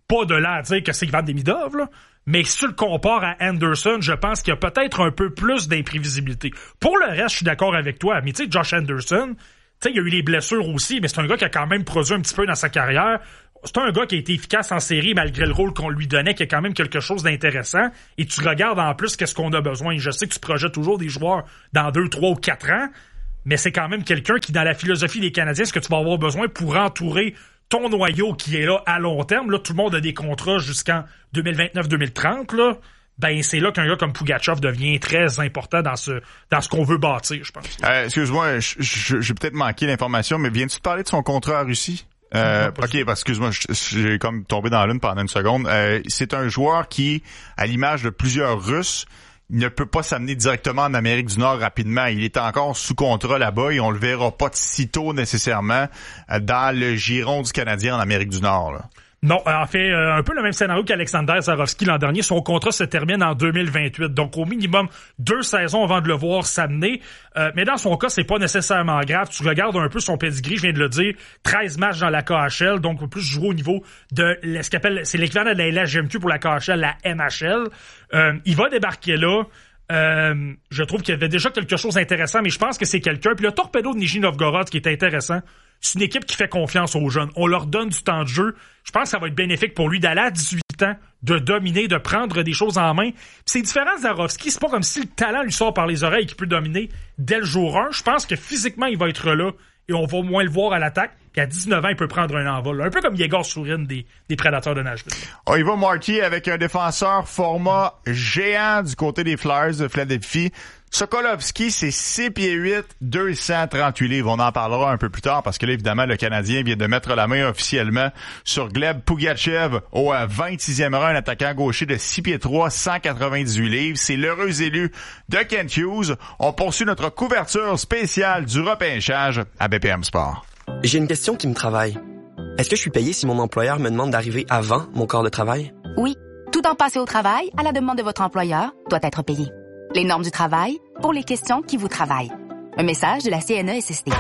pas de là à dire que c'est Ivan Demidov, là. Mais si tu le compares à Anderson, je pense qu'il y a peut-être un peu plus d'imprévisibilité. Pour le reste, je suis d'accord avec toi. Mais tu sais, Josh Anderson, tu sais, il y a eu les blessures aussi, mais c'est un gars qui a quand même produit un petit peu dans sa carrière. C'est un gars qui a été efficace en série malgré le rôle qu'on lui donnait, qui a quand même quelque chose d'intéressant. Et tu regardes en plus qu'est-ce qu'on a besoin. Je sais que tu projettes toujours des joueurs dans deux, trois ou quatre ans, mais c'est quand même quelqu'un qui, dans la philosophie des Canadiens, ce que tu vas avoir besoin pour entourer ton noyau qui est là à long terme. Là, tout le monde a des contrats jusqu'en deux mille vingt-neuf deux mille trente, là. Ben, c'est là qu'un gars comme Pugachev devient très important dans ce dans ce qu'on veut bâtir, je pense. Euh, excuse-moi, j'ai peut-être manqué l'information, mais viens-tu de parler de son contrat en Russie? Euh, ok, parce que excuse-moi, j'ai comme tombé dans la lune pendant une seconde. Euh, c'est un joueur qui, à l'image de plusieurs Russes, ne peut pas s'amener directement en Amérique du Nord rapidement. Il est encore sous contrat là-bas et on le verra pas de sitôt nécessairement dans le giron du Canadien en Amérique du Nord, là. Non, en fait, euh, un peu le même scénario qu'Alexander Zarovski l'an dernier. Son contrat se termine en deux mille vingt-huit. Donc, au minimum, deux saisons avant de le voir s'amener. Euh, mais dans son cas, c'est pas nécessairement grave. Tu regardes un peu son pedigree, je viens de le dire. treize matchs dans la K H L, donc plus jouer au niveau de ce qu'on appelle, c'est l'équivalent de la L H G M Q pour la K H L, la M H L. Euh, il va débarquer là. Euh, je trouve qu'il y avait déjà quelque chose d'intéressant, mais je pense que c'est quelqu'un. Puis le torpedo de Nizhny Novgorod qui est intéressant, c'est une équipe qui fait confiance aux jeunes. On leur donne du temps de jeu. Je pense que ça va être bénéfique pour lui d'aller à dix-huit ans, de dominer, de prendre des choses en main. Puis c'est différent de Zarovski. C'est pas comme si le talent lui sort par les oreilles et qu'il peut dominer dès le jour un. Je pense que physiquement, il va être là et on va moins le voir à l'attaque. Puis à dix-neuf ans, il peut prendre un envol. Un peu comme Yegor Sourin des, des Prédateurs de Nashville. On y va, Marty, avec un défenseur format géant du côté des Flyers de Philadelphie. Sokolovski, c'est six pieds huit, deux cent trente-huit livres. On en parlera un peu plus tard parce que là, évidemment, le Canadien vient de mettre la main officiellement sur Gleb Pugachev au vingt-sixième rang, un attaquant gaucher de six pieds trois, cent quatre-vingt-dix-huit livres. C'est l'heureux élu de Kent Hughes. On poursuit notre couverture spéciale du repêchage à B P M Sport. J'ai une question qui me travaille. Est-ce que je suis payé si mon employeur me demande d'arriver avant mon corps de travail? Oui. Tout en passé au travail, à la demande de votre employeur, doit être payé. Les normes du travail pour les questions qui vous travaillent. Un message de la C N E S S T.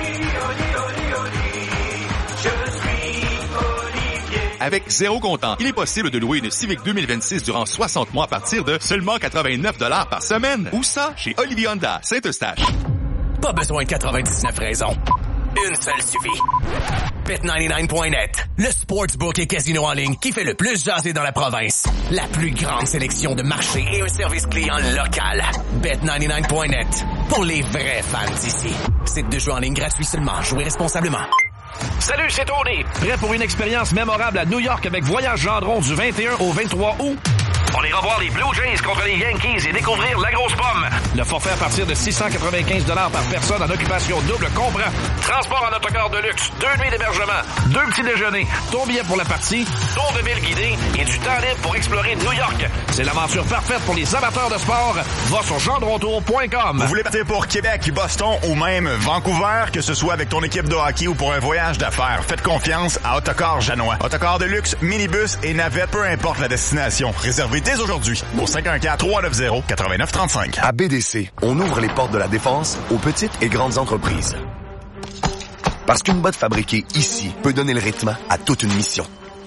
Avec zéro comptant, il est possible de louer une Civic deux mille vingt-six durant soixante mois à partir de seulement quatre-vingt-neuf dollars par semaine. Où ça? Chez Olivier Honda, Saint-Eustache. Pas besoin de quatre-vingt-dix-neuf raisons. Une seule suffit. Bet quatre-vingt-dix-neuf point net, le sportsbook et casino en ligne qui fait le plus jaser dans la province. La plus grande sélection de marchés et un service client local. Bet quatre-vingt-dix-neuf point net, pour les vrais fans d'ici. Site de jeu en ligne gratuit seulement. Jouez responsablement. Salut, c'est Tony. Prêt pour une expérience mémorable à New York avec Voyage Gendron du vingt et un au vingt-trois août? On ira voir les Blue Jays contre les Yankees et découvrir la grosse pomme. Le forfait à partir de six cent quatre-vingt-quinze dollars par personne en occupation double comprend transport en autocar de luxe, deux nuits d'hébergement, deux petits déjeuners, ton billet pour la partie, tour de ville guidé et du temps libre pour explorer New York. C'est l'aventure parfaite pour les amateurs de sport. Va sur gendrontour point com. Vous voulez partir pour Québec, Boston ou même Vancouver, que ce soit avec ton équipe de hockey ou pour un voyage d'affaires, faites confiance à Autocar Janois. Autocar de luxe, minibus et navette, peu importe la destination. Réservez dès aujourd'hui au cinq un quatre, trois neuf zéro, neuf neuf trois cinq. À B D C, on ouvre les portes de la défense aux petites et grandes entreprises. Parce qu'une botte fabriquée ici peut donner le rythme à toute une mission.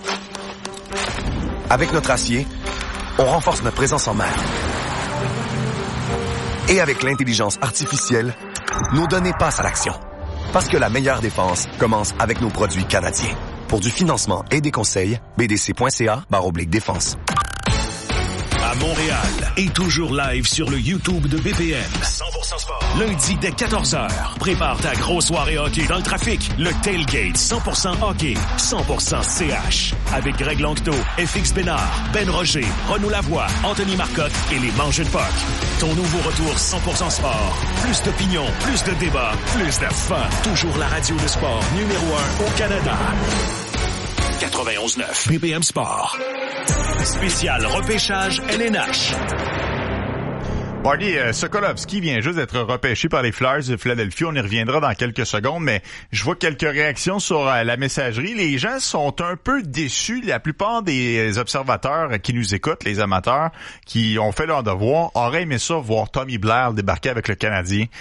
Avec notre acier, on renforce notre présence en mer. Et avec l'intelligence artificielle, nos données passent à l'action. Parce que la meilleure défense commence avec nos produits canadiens. Pour du financement et des conseils, b d c point c a barre oblique défense. À Montréal et toujours live sur le YouTube de B P M. cent pour cent sport. Lundi dès quatorze heures. Prépare ta grosse soirée hockey dans le trafic. Le Tailgate cent pour cent hockey, cent pour cent C H. Avec Greg Langto, F X Bénard, Ben Roger, Renaud Lavoie, Anthony Marcotte et les Mangeux de Puck. Ton nouveau retour cent pour cent sport. Plus d'opinion, plus de débats, plus de fun. Toujours la radio de sport numéro un au Canada. quatre-vingt-onze neuf B P M Sport. Spécial repêchage L N H. Marty, euh, Sokolovski vient juste d'être repêché par les Flyers de Philadelphie. On y reviendra dans quelques secondes, mais je vois quelques réactions sur euh, la messagerie. Les gens sont un peu déçus. La plupart des observateurs qui nous écoutent, les amateurs, qui ont fait leur devoir, auraient aimé ça voir Tommy Blair débarquer avec le Canadien.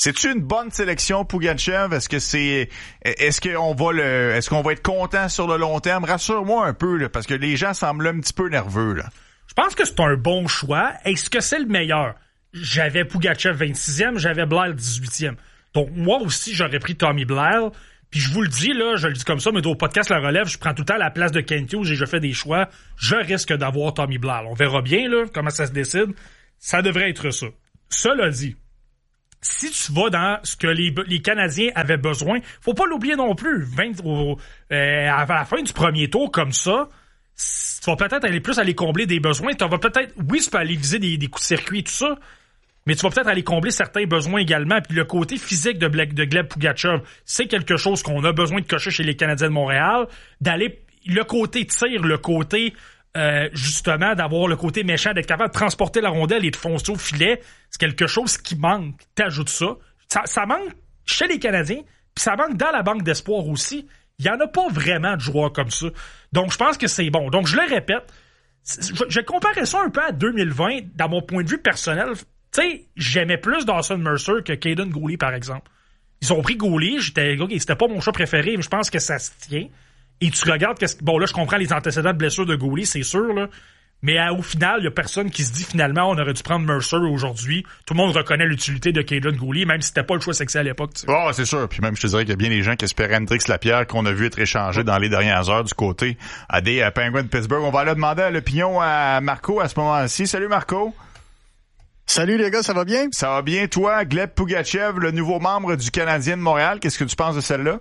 C'est-tu une bonne sélection, Pougatchev? Est-ce que c'est, est-ce qu'on va le, est-ce qu'on va être content sur le long terme? Rassure-moi un peu, là, parce que les gens semblent un petit peu nerveux, là. Je pense que c'est un bon choix. Est-ce que c'est le meilleur? J'avais Pougatchev vingt-sixième, j'avais Blair dix-huitième. Donc, moi aussi, j'aurais pris Tommy Blair. Puis je vous le dis, là, je le dis comme ça, mais au podcast La Relève, je prends tout le temps la place de Kent Hughes et je fais des choix. Je risque d'avoir Tommy Blair. On verra bien, là, comment ça se décide. Ça devrait être ça. Cela dit, si tu vas dans ce que les, les Canadiens avaient besoin, faut pas l'oublier non plus. vingt, euh, à la fin du premier tour, comme ça, tu vas peut-être aller plus aller combler des besoins. Tu vas peut-être, oui, tu peux aller viser des, des coups de circuit et tout ça, mais tu vas peut-être aller combler certains besoins également. Puis le côté physique de, Ble- de Gleb Pougatchev, c'est quelque chose qu'on a besoin de cocher chez les Canadiens de Montréal. D'aller le côté tir, le côté Euh, justement, d'avoir le côté méchant, d'être capable de transporter la rondelle et de foncer au filet, c'est quelque chose qui manque. T'ajoutes ça. Ça, ça manque chez les Canadiens, puis ça manque dans la banque d'espoir aussi. Il y en a pas vraiment de joueurs comme ça. Donc, je pense que c'est bon. Donc, je le répète, je, je comparais ça un peu à deux mille vingt, dans mon point de vue personnel. Tu sais, j'aimais plus Dawson Mercer que Caden Gooley, par exemple. Ils ont pris Gooley, j'étais, okay, c'était pas mon choix préféré, mais je pense que ça se tient. Et tu regardes, qu'est-ce, bon là je comprends les antécédents de blessure de Gooley, c'est sûr, là. Mais à, au final, il y a personne qui se dit finalement on aurait dû prendre Mercer aujourd'hui. Tout le monde reconnaît l'utilité de Caden Gooley, même si c'était pas le choix sexy à l'époque. Tu sais. Oh, c'est sûr. Puis même je te dirais qu'il y a bien des gens qui espéraient Hendrix Lapierre qu'on a vu être échangé dans les dernières heures du côté à des à Penguins de Pittsburgh. On va aller demander l'opinion à Marco à ce moment-ci. Salut Marco. Salut les gars, ça va bien? Ça va bien. Toi, Gleb Pougatchev, le nouveau membre du Canadien de Montréal, qu'est-ce que tu penses de celle-là?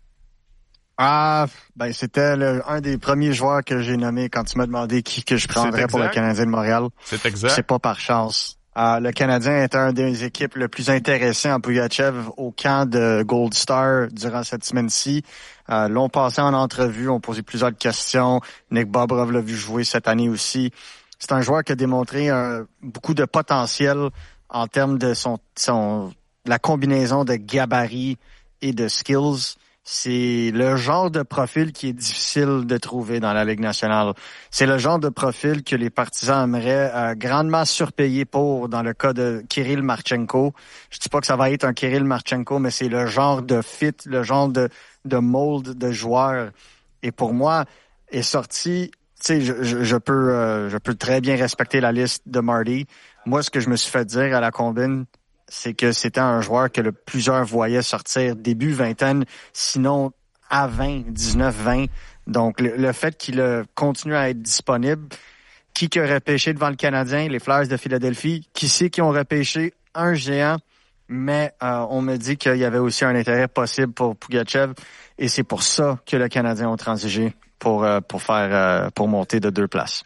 Ah, ben c'était le, un des premiers joueurs que j'ai nommé quand tu m'as demandé qui que je prendrais pour le Canadien de Montréal. C'est exact. C'est pas par chance. Euh, le Canadien est un des équipes le plus intéressées en Pougatchev au camp de Gold Star durant cette semaine-ci. Euh, l'ont passé en entrevue, ont posé plusieurs questions. Nick Bobrov l'a vu jouer cette année aussi. C'est un joueur qui a démontré euh, beaucoup de potentiel en termes de son, son la combinaison de gabarit et de skills. C'est le genre de profil qui est difficile de trouver dans la Ligue nationale. C'est le genre de profil que les partisans aimeraient euh, grandement surpayer pour, dans le cas de Kirill Marchenko. Je dis pas que ça va être un Kirill Marchenko, mais c'est le genre de fit, le genre de, de mold de joueur. Et pour moi, est sorti, tu sais, je, je, je peux, euh, je peux très bien respecter la liste de Marty. Moi, ce que je me suis fait dire à la combine, c'est que c'était un joueur que le, plusieurs voyaient sortir début vingtaine, sinon à vingt, dix-neuf, vingt. Donc, le, le fait qu'il a continué à être disponible, qui qui aurait pêché devant le Canadien, les Flyers de Philadelphie, qui sait qui ont repêché un géant, mais euh, on me dit qu'il y avait aussi un intérêt possible pour Pougatchev, et c'est pour ça que le Canadien ont transigé pour euh, pour faire euh, pour monter de deux places.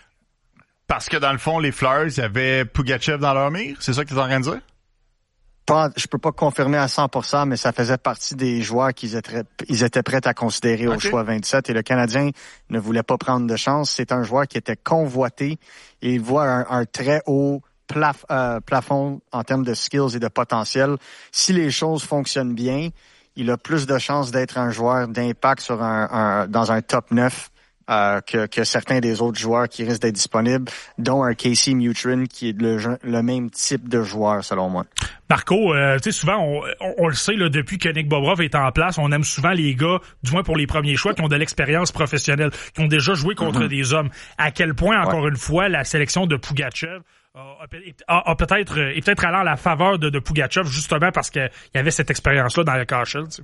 Parce que dans le fond, les Flyers, il y avait Pougatchev dans leur mire, c'est ça que tu es en train de dire? Pas, je peux pas confirmer à cent pour cent, mais ça faisait partie des joueurs qu'ils étaient, ils étaient prêts à considérer okay. au choix vingt-sept. Et le Canadien ne voulait pas prendre de chance. C'est un joueur qui était convoité et il voit un, un très haut plaf, euh, plafond en termes de skills et de potentiel. Si les choses fonctionnent bien, il a plus de chances d'être un joueur d'impact sur un, un dans un top neuf. Euh, que, que certains des autres joueurs qui risquent d'être disponibles, dont un Casey Mutrin qui est le, le même type de joueur selon moi. Marco, euh, tu sais, souvent, on, on, on le sait, là, depuis que Nick Bobrov est en place, on aime souvent les gars, du moins pour les premiers choix, qui ont de l'expérience professionnelle, qui ont déjà joué contre mm-hmm. des hommes. À quel point, encore ouais. une fois, la sélection de Pougatchev a, a, a peut-être est peut-être allant à la faveur de, de Pougatchev, justement parce qu'il y avait cette expérience-là dans le K H L, tu sais.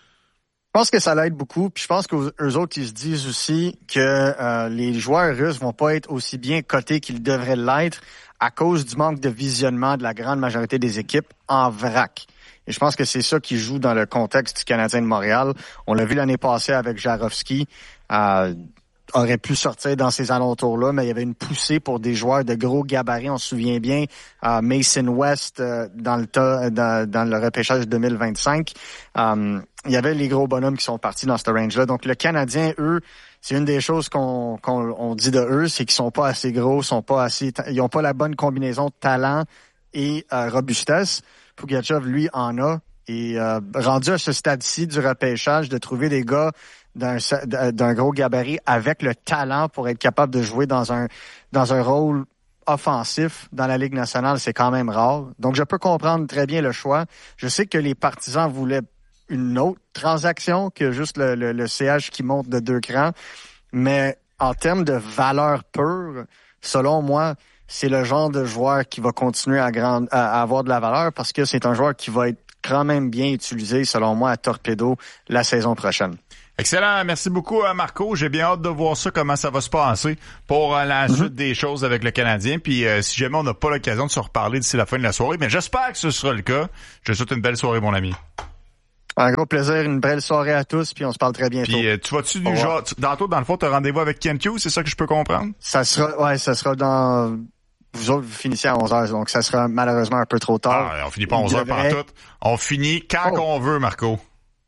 Je pense que ça l'aide beaucoup, puis je pense qu'eux autres, ils se disent aussi que euh, les joueurs russes vont pas être aussi bien cotés qu'ils devraient l'être à cause du manque de visionnement de la grande majorité des équipes en vrac. Et je pense que c'est ça qui joue dans le contexte du Canadien de Montréal. On l'a vu l'année passée avec Jarofsky. Euh, aurait pu sortir dans ces alentours-là, mais il y avait une poussée pour des joueurs de gros gabarits. On se souvient bien, euh, Mason West euh, dans le tas, dans, dans le repêchage deux mille vingt-cinq. Euh, il y avait les gros bonhommes qui sont partis dans ce range-là. Donc le Canadien, eux, c'est une des choses qu'on, qu'on on dit de eux, c'est qu'ils sont pas assez gros, sont pas assez, ils ont pas la bonne combinaison de talent et euh, robustesse. Pougatchev, lui, en a. Et euh, rendu à ce stade-ci du repêchage, de trouver des gars d'un, d'un gros gabarit avec le talent pour être capable de jouer dans un dans un rôle offensif dans la Ligue nationale, c'est quand même rare. Donc, je peux comprendre très bien le choix. Je sais que les partisans voulaient une autre transaction que juste le, le, le C H qui monte de deux crans. Mais en termes de valeur pure, selon moi, c'est le genre de joueur qui va continuer à, grand, à, à avoir de la valeur parce que c'est un joueur qui va être quand même bien utilisé, selon moi, à Torpedo la saison prochaine. Excellent. Merci beaucoup, Marco. J'ai bien hâte de voir ça, comment ça va se passer pour euh, la mm-hmm. suite des choses avec le Canadien. Puis euh, si jamais on n'a pas l'occasion de se reparler d'ici la fin de la soirée, mais j'espère que ce sera le cas. Je te souhaite une belle soirée, mon ami. Un gros plaisir, une belle soirée à tous, puis on se parle très bientôt. Puis euh, tu vas-tu du genre, tu, dans, dans le fond, tu as rendez-vous avec Kent Hughes, c'est ça que je peux comprendre? Ça sera, ouais, ça sera dans... Vous autres, vous finissez à onze heures, donc ça sera malheureusement un peu trop tard. Ah, on finit pas à onze heures devrait... par tout. On finit quand oh. qu'on veut, Marco.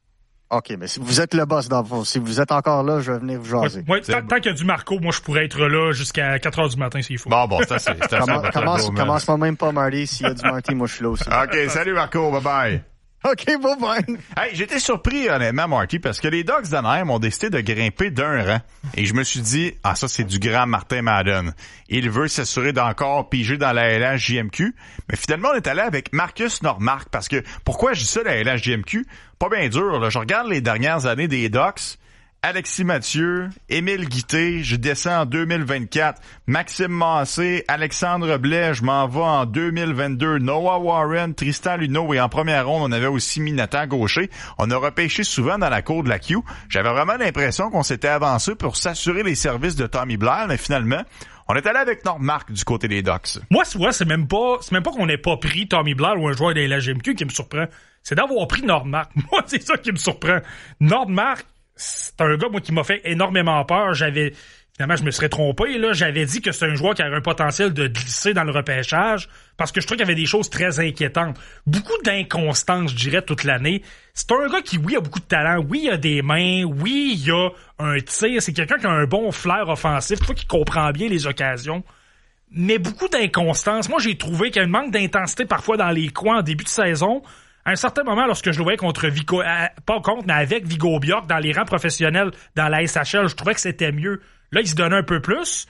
OK, mais si vous êtes le boss dans le fond, si vous êtes encore là, je vais venir vous jaser. Ouais, ouais, tant, tant qu'il y a du Marco, moi je pourrais être là jusqu'à quatre heures du matin s'il faut. Bon, bon, ça c'est... c'est commence, commence, commence même pas, Marty. S'il y a du Marty, moi je suis là aussi. OK, salut Marco, bye-bye. OK, bye-bye. Hey, j'étais surpris, honnêtement, Marty, parce que les Ducks d'Anaheim ont décidé de grimper d'un rang. Et je me suis dit, ah, ça, c'est du grand Martin Madden. Il veut s'assurer d'encore piger dans la L H J M Q. Mais finalement, on est allé avec Marcus Nordmark. Parce que, pourquoi je dis ça, la L H J M Q? Pas bien dur, là. Je regarde les dernières années des Ducks. Alexis Mathieu, Émile Guité, je descends en deux mille vingt-quatre. Maxime Massé, Alexandre Blais, je m'en vais en deux mille vingt-deux. Noah Warren, Tristan Luneau et en première ronde, on avait aussi mis Nathan Gaucher. On a repêché souvent dans la cour de la Q. J'avais vraiment l'impression qu'on s'était avancé pour s'assurer les services de Tommy Blair, mais finalement, on est allé avec Nordmark du côté des Ducks. Moi, tu vois, c'est même pas, c'est même pas qu'on n'ait pas pris Tommy Blair ou un joueur de la G M Q qui me surprend. C'est d'avoir pris Nordmark. Moi, c'est ça qui me surprend. Nordmark, c'est un gars, moi, qui m'a fait énormément peur. J'avais, finalement, je me serais trompé, là. J'avais dit que c'est un joueur qui avait un potentiel de glisser dans le repêchage parce que je trouvais qu'il y avait des choses très inquiétantes. Beaucoup d'inconstance, je dirais, toute l'année. C'est un gars qui, oui, a beaucoup de talent. Oui, il a des mains. Oui, il a un tir. C'est quelqu'un qui a un bon flair offensif. Toi qui comprend bien les occasions. Mais beaucoup d'inconstance. Moi, j'ai trouvé qu'il y a un manque d'intensité parfois dans les coins en début de saison. À un certain moment, lorsque je le voyais contre Vigo, euh, pas contre, mais avec Vigo Bjork dans les rangs professionnels dans la S H L, je trouvais que c'était mieux. Là, il se donnait un peu plus.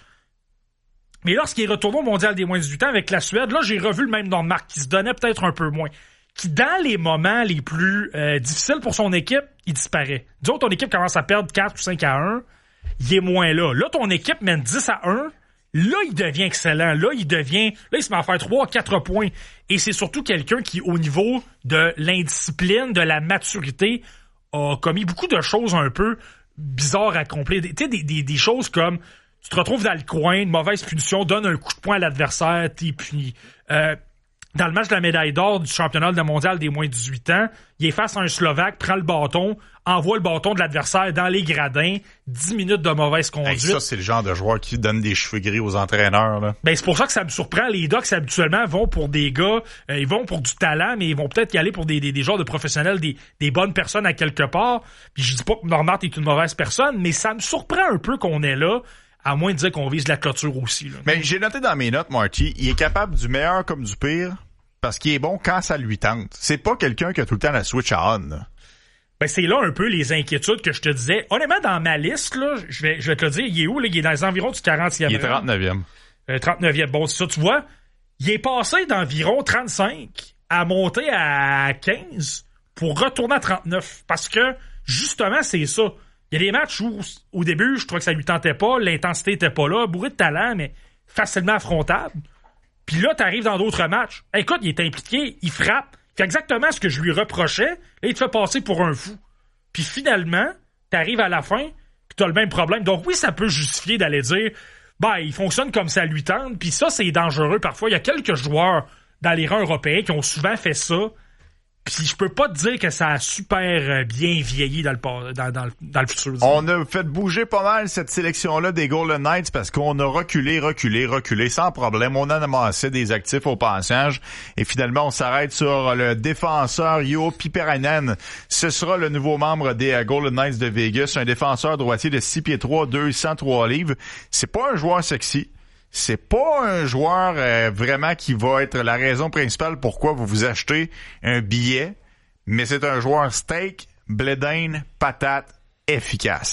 Mais lorsqu'il est retourné au mondial des moins de dix-huit ans avec la Suède, là, j'ai revu le même Nordmark qui se donnait peut-être un peu moins. Qui, dans les moments les plus euh, difficiles pour son équipe, il disparaît. Disons, ton équipe commence à perdre quatre ou cinq à un, il est moins là. Là, ton équipe mène dix à un, là, il devient excellent. Là, il devient... Là, il se met à faire trois, quatre points. Et c'est surtout quelqu'un qui, au niveau de l'indiscipline, de la maturité, a commis beaucoup de choses un peu bizarres à accomplir. Tu sais, des, des, des choses comme... Tu te retrouves dans le coin, une mauvaise punition, donne un coup de poing à l'adversaire, t'es puni. Euh, dans le match de la médaille d'or du championnat mondial des moins de dix-huit ans, il est face à un Slovaque, prend le bâton, envoie le bâton de l'adversaire dans les gradins, dix minutes de mauvaise conduite. Hey, ça, c'est le genre de joueur qui donne des cheveux gris aux entraîneurs, là. Ben, c'est pour ça que ça me surprend. Les Ducks, habituellement, vont pour des gars, euh, ils vont pour du talent, mais ils vont peut-être y aller pour des, des, des genres de professionnels, des, des bonnes personnes à quelque part. Puis je dis pas que Nordmark est une mauvaise personne, mais ça me surprend un peu qu'on est là. À moins de dire qu'on vise la clôture aussi. Là. Mais j'ai noté dans mes notes, Marty, il est capable du meilleur comme du pire parce qu'il est bon quand ça lui tente. C'est pas quelqu'un qui a tout le temps la switch à on. Là. Ben c'est là un peu les inquiétudes que je te disais. Honnêtement, dans ma liste, là, je vais, je vais te le dire, il est où? Là? Il est dans les environs du quarantième. Il est trente-neuvième. Euh, trente-neuvième. Bon, c'est ça, tu vois. Il est passé d'environ trente-cinq à monter à quinze pour retourner à trente-neuf. Parce que, justement, c'est ça. Il y a des matchs où, au début, je trouvais que ça lui tentait pas, l'intensité était pas là, bourré de talent, mais facilement affrontable. Puis là, t'arrives dans d'autres matchs. Écoute, il est impliqué, il frappe, il fait exactement ce que je lui reprochais, et il te fait passer pour un fou. Puis finalement, t'arrives à la fin, puis t'as le même problème. Donc oui, ça peut justifier d'aller dire, ben, il fonctionne comme ça lui tente, puis ça, c'est dangereux parfois. Il y a quelques joueurs dans les rangs européens qui ont souvent fait ça. Puis je peux pas te dire que ça a super bien vieilli dans le dans, dans, dans le futur. Disons. On a fait bouger pas mal cette sélection-là des Golden Knights parce qu'on a reculé, reculé, reculé sans problème. On a amassé des actifs au passage. Et finalement, on s'arrête sur le défenseur Juho Piperainen. Ce sera le nouveau membre des Golden Knights de Vegas. Un défenseur droitier de six pieds trois, deux cent trois livres. C'est pas un joueur sexy. C'est pas un joueur euh, vraiment qui va être la raison principale pourquoi vous vous achetez un billet, mais c'est un joueur steak, blédine, patate, efficace.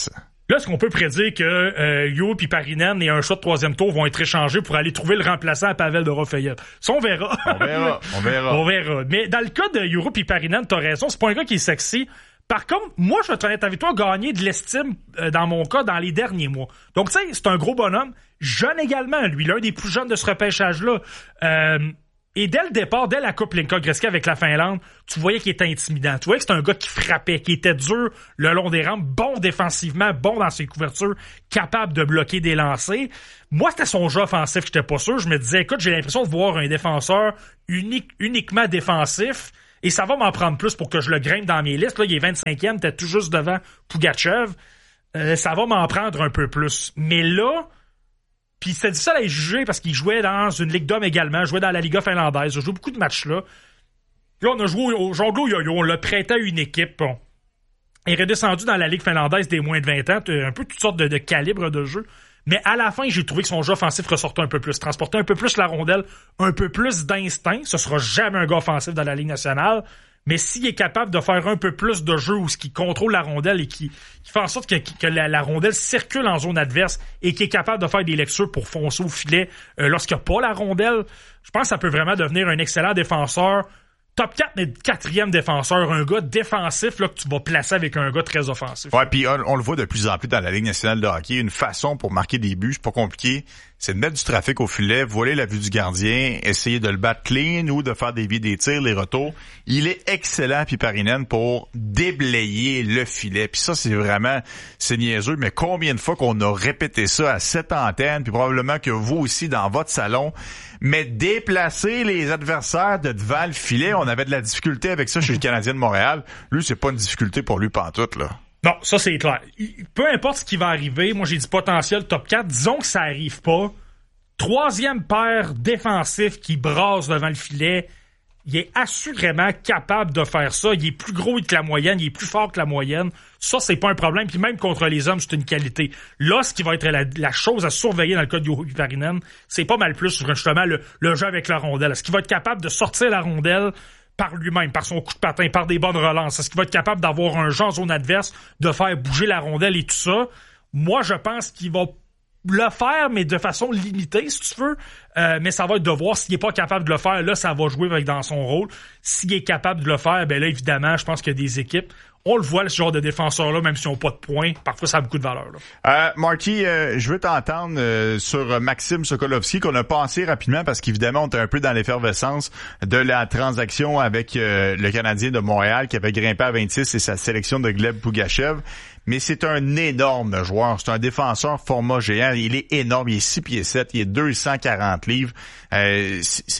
Là, est-ce qu'on peut prédire que euh, Yo puis Parinen et un choix de troisième tour vont être échangés pour aller trouver le remplaçant à Pavel Dorofeyev? Ça, on verra. On verra, on verra. On verra. Mais dans le cas de Yo puis Parinen, t'as raison, c'est pas un gars qui est sexy. Par contre, moi, je vais être honnête avec toi, gagner de l'estime, euh, dans mon cas, dans les derniers mois. Donc, tu sais, c'est un gros bonhomme. Jeune également, lui, l'un des plus jeunes de ce repêchage-là. Euh, et dès le départ, dès la Coupe Linka-Gretzky avec la Finlande, tu voyais qu'il était intimidant. Tu voyais que c'était un gars qui frappait, qui était dur le long des rampes, bon défensivement, bon dans ses couvertures, capable de bloquer des lancers. Moi, c'était son jeu offensif, j'étais pas sûr. Je me disais, écoute, j'ai l'impression de voir un défenseur unique, uniquement défensif. Et ça va m'en prendre plus pour que je le grimpe dans mes listes. Là, il est vingt-cinquième, t'es tout juste devant Pugachev. Euh, ça va m'en prendre un peu plus. Mais là, puis c'était difficile à y juger parce qu'il jouait dans une Ligue d'hommes également, jouait dans la Liga finlandaise, il a joué beaucoup de matchs là. Là, on a joué au jongleur yo-yo, on l'a prêté à une équipe. Bon. Il est redescendu dans la Ligue finlandaise des moins de vingt ans, un peu toutes sortes de, de calibres de jeu. Mais à la fin, j'ai trouvé que son jeu offensif ressortait un peu plus, transportait un peu plus la rondelle, un peu plus d'instinct. Ce sera jamais un gars offensif dans la Ligue nationale. Mais s'il est capable de faire un peu plus de jeu où ce qui contrôle la rondelle et qui, qui fait en sorte que, que la, la rondelle circule en zone adverse et qui est capable de faire des lectures pour foncer au filet euh, lorsqu'il n'y a pas la rondelle, je pense que ça peut vraiment devenir un excellent défenseur. Top quatre, mais quatrième défenseur, un gars défensif là que tu vas placer avec un gars très offensif. Ouais, puis on, on le voit de plus en plus dans la Ligue nationale de hockey. Une façon pour marquer des buts, c'est pas compliqué. C'est de mettre du trafic au filet, voiler la vue du gardien, essayer de le battre clean ou de faire dévier des tirs, les retours. Il est excellent, puis Parinen, pour déblayer le filet. Puis ça, c'est vraiment, c'est niaiseux, mais combien de fois qu'on a répété ça à cette antenne, puis probablement que vous aussi dans votre salon, mais déplacer les adversaires de devant le filet, on avait de la difficulté avec ça chez le Canadien de Montréal. Lui, c'est pas une difficulté pour lui pantoute, là. Non, ça c'est clair. Peu importe ce qui va arriver, moi j'ai dit potentiel top quatre, disons que ça arrive pas. Troisième paire défensif qui brasse devant le filet, il est assurément capable de faire ça. Il est plus gros que la moyenne, il est plus fort que la moyenne. Ça, c'est pas un problème. Puis même contre les hommes, c'est une qualité. Là, ce qui va être la, la chose à surveiller dans le cas de Juho Parinen, c'est pas mal plus sur justement le, le jeu avec la rondelle. Est-ce qu'il va être capable de sortir la rondelle par lui-même, par son coup de patin, par des bonnes relances? Est-ce qu'il va être capable d'avoir un jeu en zone adverse, de faire bouger la rondelle et tout ça? Moi, je pense qu'il va le faire, mais de façon limitée, si tu veux. Euh, mais ça va être de voir s'il est pas capable de le faire. Là, ça va jouer avec dans son rôle. S'il est capable de le faire, ben là, évidemment, je pense qu'il y a des équipes. On le voit, ce genre de défenseurs-là, même s'ils n'ont pas de points, parfois ça a beaucoup de valeur. Là. Euh, Marty, euh, je veux t'entendre euh, sur Maxime Sokolovski, qu'on a passé rapidement parce qu'évidemment, on était un peu dans l'effervescence de la transaction avec euh, le Canadien de Montréal qui avait grimpé à vingt-six et sa sélection de Gleb Pugachev. Mais c'est un énorme joueur. C'est un défenseur format géant. Il est énorme. Il est six pieds sept. Il est deux cent quarante livres. Euh,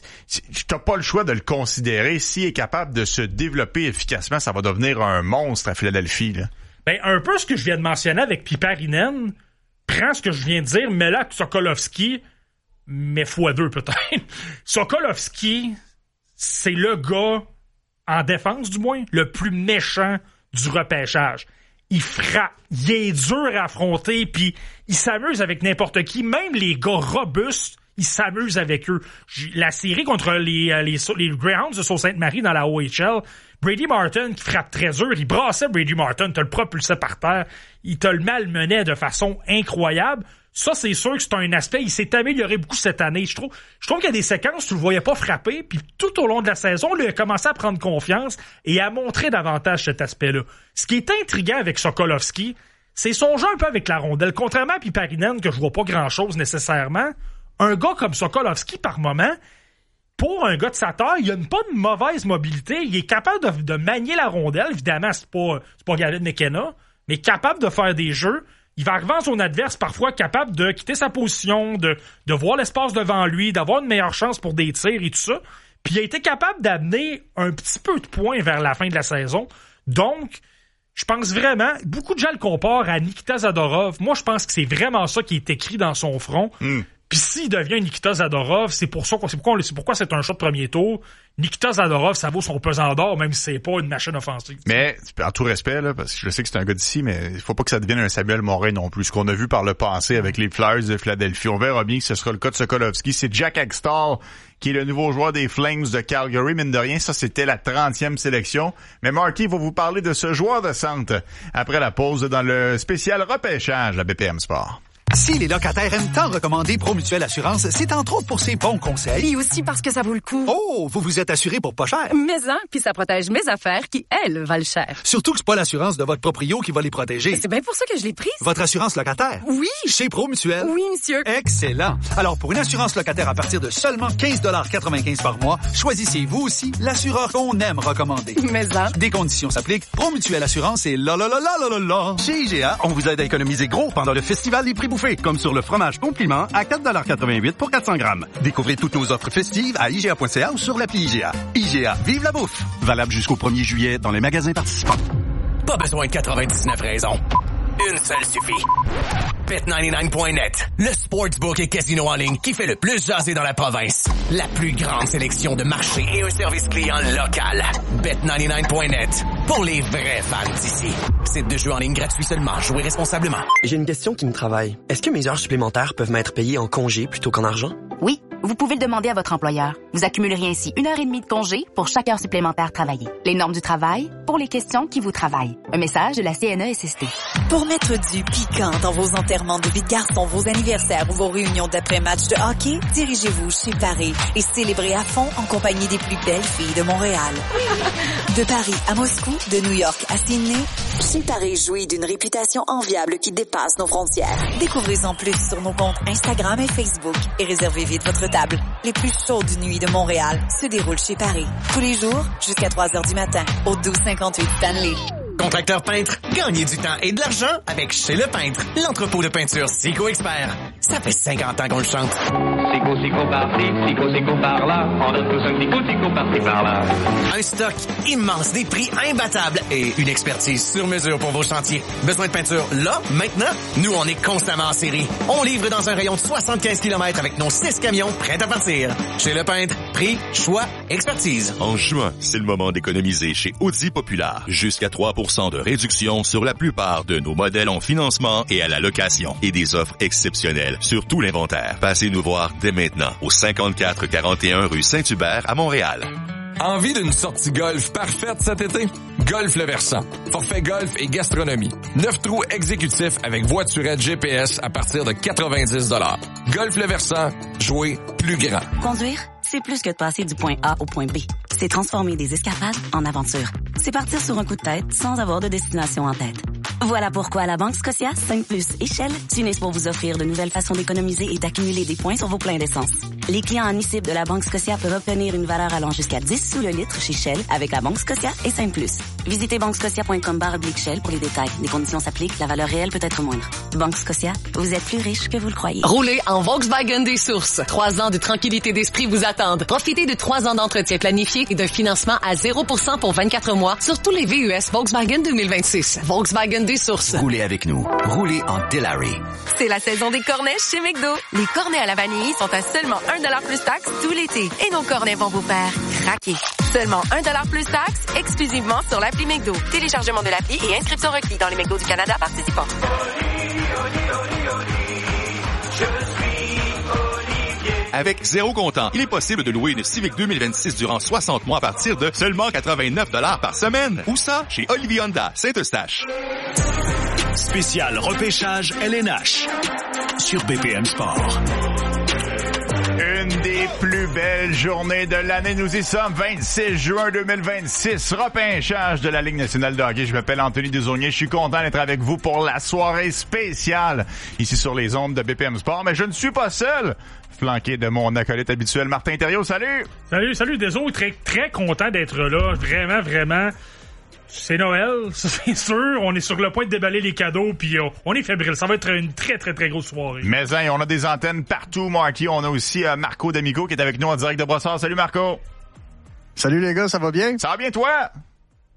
t'as pas le choix de le considérer. S'il est capable de se développer efficacement, ça va devenir un monstre à Philadelphie, là. Ben, un peu ce que je viens de mentionner avec Piparinen. Prends ce que je viens de dire, mais là, Sokolovski, mais fois deux peut-être. Sokolovski, c'est le gars, en défense du moins, le plus méchant du repêchage. Il frappe, il est dur à affronter, puis il s'amuse avec n'importe qui. Même les gars robustes, il s'amuse avec eux. La série contre les, les, les Greyhounds de Sault-Sainte-Marie dans la O H L, Brady Martin qui frappe très dur, il brassait Brady Martin, te le propulsait par terre, il te le malmenait de façon incroyable. Ça, c'est sûr que c'est un aspect, il s'est amélioré beaucoup cette année. Je trouve, je trouve qu'il y a des séquences où tu le voyais pas frapper, puis tout au long de la saison, il a commencé à prendre confiance et à montrer davantage cet aspect-là. Ce qui est intriguant avec Sokolovski, c'est son jeu un peu avec la rondelle. Contrairement à Piparinen, que je vois pas grand-chose nécessairement, un gars comme Sokolovski, par moment, pour un gars de sa taille, il a une, pas une mauvaise mobilité. Il est capable de, de manier la rondelle. Évidemment, c'est pas, c'est pas Gavin McKenna, mais capable de faire des jeux. Il va arriver en zone adverse, parfois capable de quitter sa position, de, de voir l'espace devant lui, d'avoir une meilleure chance pour des tirs et tout ça. Puis il a été capable d'amener un petit peu de points vers la fin de la saison. Donc, je pense vraiment, beaucoup de gens le comparent à Nikita Zadorov. Moi, je pense que c'est vraiment ça qui est écrit dans son front. Mm. Puis s'il devient Nikita Zadorov, c'est pour ça qu'on, c'est pourquoi, on, c'est pourquoi c'est un choix de premier tour. Nikita Zadorov, ça vaut son pesant d'or, même si c'est pas une machine offensive. Mais, en tout respect, là, parce que je sais que c'est un gars d'ici, mais il faut pas que ça devienne un Samuel Morin non plus. Ce qu'on a vu par le passé avec les Flyers de Philadelphie. On verra bien que ce sera le cas de Sokolovski. C'est Jack Hextall, qui est le nouveau joueur des Flames de Calgary. Mine de rien, ça, c'était la trentième sélection. Mais Marky va vous parler de ce joueur de centre après la pause dans le spécial repêchage à B P M Sport. Si les locataires aiment tant recommander Promutuelle Assurance, c'est entre autres pour ses bons conseils. Et aussi parce que ça vaut le coup. Oh, vous vous êtes assuré pour pas cher. Mais hein, puis ça protège mes affaires qui, elles, valent cher. Surtout que c'est pas l'assurance de votre proprio qui va les protéger. Mais c'est bien pour ça que je l'ai prise. Votre assurance locataire? Oui. Chez Promutuelle? Oui, monsieur. Excellent. Alors, pour une assurance locataire à partir de seulement quinze dollars quatre-vingt-quinze par mois, choisissez vous aussi l'assureur qu'on aime recommander. Mais hein. Des conditions s'appliquent. Promutuelle Assurance et la la la la la la la. Chez I G A, on vous aide à économiser gros pendant le festival des prix bouffés, comme sur le fromage compliment à quatre dollars quatre-vingt-huit pour quatre cents grammes. Découvrez toutes nos offres festives à I G A point C A ou sur l'appli I G A. I G A, vive la bouffe! Valable jusqu'au premier juillet dans les magasins participants. Pas besoin de quatre-vingt-dix-neuf raisons. Une seule suffit. Bet quatre-vingt-dix-neuf point net, le sportsbook et casino en ligne qui fait le plus jaser dans la province. La plus grande sélection de marchés et un service client local. Bet quatre-vingt-dix-neuf point net, pour les vrais fans d'ici. Site de jeu en ligne gratuit seulement. Jouez responsablement. J'ai une question qui me travaille. Est-ce que mes heures supplémentaires peuvent m'être payées en congé plutôt qu'en argent? Oui, vous pouvez le demander à votre employeur. Vous accumuleriez ainsi une heure et demie de congé pour chaque heure supplémentaire travaillée. Les normes du travail pour les questions qui vous travaillent. Un message de la C N E S S T. Pour mettre du piquant dans vos enterrements de vie de garçon, vos anniversaires ou vos réunions d'après-match de hockey, dirigez-vous chez Paris et célébrez à fond en compagnie des plus belles filles de Montréal. De Paris à Moscou, de New York à Sydney, chez Paris jouit d'une réputation enviable qui dépasse nos frontières. Découvrez-en plus sur nos comptes Instagram et Facebook et réservez vite votre table. Les plus chaudes nuits de Montréal se déroulent chez Paris. Tous les jours, jusqu'à trois heures du matin, au douze cinquante-huit Stanley. Contracteur peintre, gagnez du temps et de l'argent avec Chez Le Peintre, l'entrepôt de peinture Sico Expert. Ça fait cinquante ans qu'on le chante. Sico, Sico par-ci, Sico, Sico par-là. On donne tous un petit coup, Sico par-ci, par-là. Un stock immense, des prix imbattables et une expertise sur mesure pour vos chantiers. Besoin de peinture là, maintenant? Nous, on est constamment en série. On livre dans un rayon de soixante-quinze kilomètres avec nos six camions prêts à partir. Chez Le Peintre, prix, choix, expertise. En juin, c'est le moment d'économiser chez Audi Populaire. Jusqu'à trois pour cent de réduction sur la plupart de nos modèles en financement et à la location. Et des offres exceptionnelles sur tout l'inventaire. Passez nous voir dès maintenant au cinquante-quatre quarante et un rue Saint-Hubert à Montréal. Envie d'une sortie golf parfaite cet été? Golf Le Versant. Forfait golf et gastronomie. Neuf trous exécutifs avec voiturette G P S à partir de quatre-vingt-dix dollars. Golf Le Versant. Jouer plus grand. Conduire, c'est plus que de passer du point A au point B. C'est transformer des escapades en aventures. C'est partir sur un coup de tête sans avoir de destination en tête. Voilà pourquoi à la Banque Scotia, cinq plus et Shell s'unissent pour vous offrir de nouvelles façons d'économiser et d'accumuler des points sur vos pleins d'essence. Les clients en I C I B de la Banque Scotia peuvent obtenir une valeur allant jusqu'à dix sous le litre chez Shell avec la Banque Scotia et cinq plus. Visitez banquescotia point com barre oblique Shell pour les détails. Les conditions s'appliquent, la valeur réelle peut être moindre. Banque Scotia, vous êtes plus riche que vous le croyez. Roulez en Volkswagen des Sources. Trois ans de tranquillité d'esprit vous attendent. Profitez de trois ans d'entretien planifié et d'un financement à zéro pour cent pour vingt-quatre mois sur tous les V U S Volkswagen deux mille vingt-six. Volkswagen des Sources. Roulez avec nous. Roulez en Delary. C'est la saison des cornets chez McDo. Les cornets à la vanille sont à seulement un dollar plus taxe tout l'été. Et nos cornets vont vous faire craquer. Seulement un dollar plus taxe, exclusivement sur l'appli McDo. Téléchargement de l'appli et inscription requis dans les McDo du Canada participants. Avec zéro comptant, il est possible de louer une Civic deux mille vingt-six durant soixante mois à partir de seulement quatre-vingt-neuf dollars par semaine. Où ça? Chez Olivier Honda, Saint-Eustache. Spécial repêchage L N H sur B P M Sport. Une des plus belles journées de l'année. Nous y sommes, vingt-six juin deux mille vingt-six. Repêchage de la Ligue nationale de hockey. Je m'appelle Anthony Desaulniers. Je suis content d'être avec vous pour la soirée spéciale ici sur les ondes de B P M Sport. Mais je ne suis pas seul. Flanqué de mon acolyte habituel, Martin Thériault. Salut! Salut, salut, Deso. Très, très content d'être là. Vraiment, vraiment. C'est Noël, ça c'est sûr. On est sur le point de déballer les cadeaux, puis euh, on est fébrile. Ça va être une très, très, très grosse soirée. Mais hein, on a des antennes partout, Marky. On a aussi euh, Marco D'Amico qui est avec nous en direct de Brossard. Salut, Marco. Salut, les gars, ça va bien? Ça va bien, toi?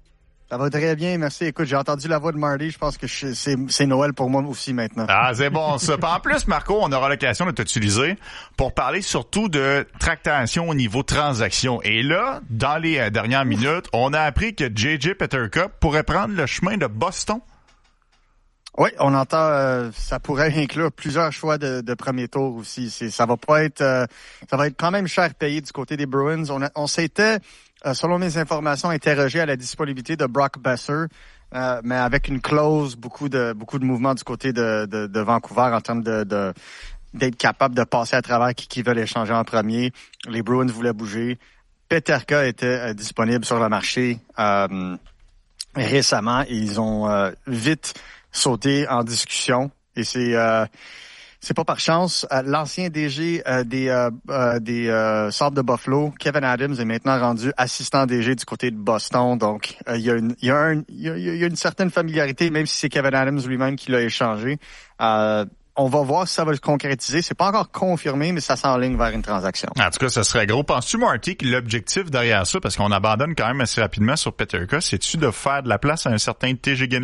Ça va très bien, merci. Écoute, j'ai entendu la voix de Marty. Je pense que je, c'est, c'est Noël pour moi aussi maintenant. Ah, c'est bon ça. En plus, Marco, on aura l'occasion de t'utiliser pour parler surtout de tractation au niveau transaction. Et là, dans les euh, dernières minutes, on a appris que J J Peterka pourrait prendre le chemin de Boston. Oui, on entend, euh, ça pourrait inclure plusieurs choix de, de premier tour aussi. C'est, ça va pas être, euh, ça va être quand même cher payé du côté des Bruins. On, a, on s'était, euh, selon mes informations, interrogé à la disponibilité de Brock Besser, euh, mais avec une clause, beaucoup de, beaucoup de mouvements du côté de, de, de Vancouver en termes de, de, d'être capable de passer à travers qui, qui veulent échanger en premier. Les Bruins voulaient bouger. Peterka était euh, disponible sur le marché euh, récemment et ils ont euh, vite sauté en discussion et c'est euh, c'est pas par chance. Euh, l'ancien D G euh, des euh, euh, des euh, Sabres de Buffalo, Kevin Adams, est maintenant rendu assistant D G du côté de Boston. Donc euh, il y a une il y a un il y a, il y a une certaine familiarité, même si c'est Kevin Adams lui-même qui l'a échangé. Euh, On va voir si ça va se concrétiser. C'est pas encore confirmé, mais ça s'enligne vers une transaction. En tout cas, ça serait gros. Penses-tu, Marty, que l'objectif derrière ça, parce qu'on abandonne quand même assez rapidement sur Peterka, c'est-tu de faire de la place à un certain T J Ginn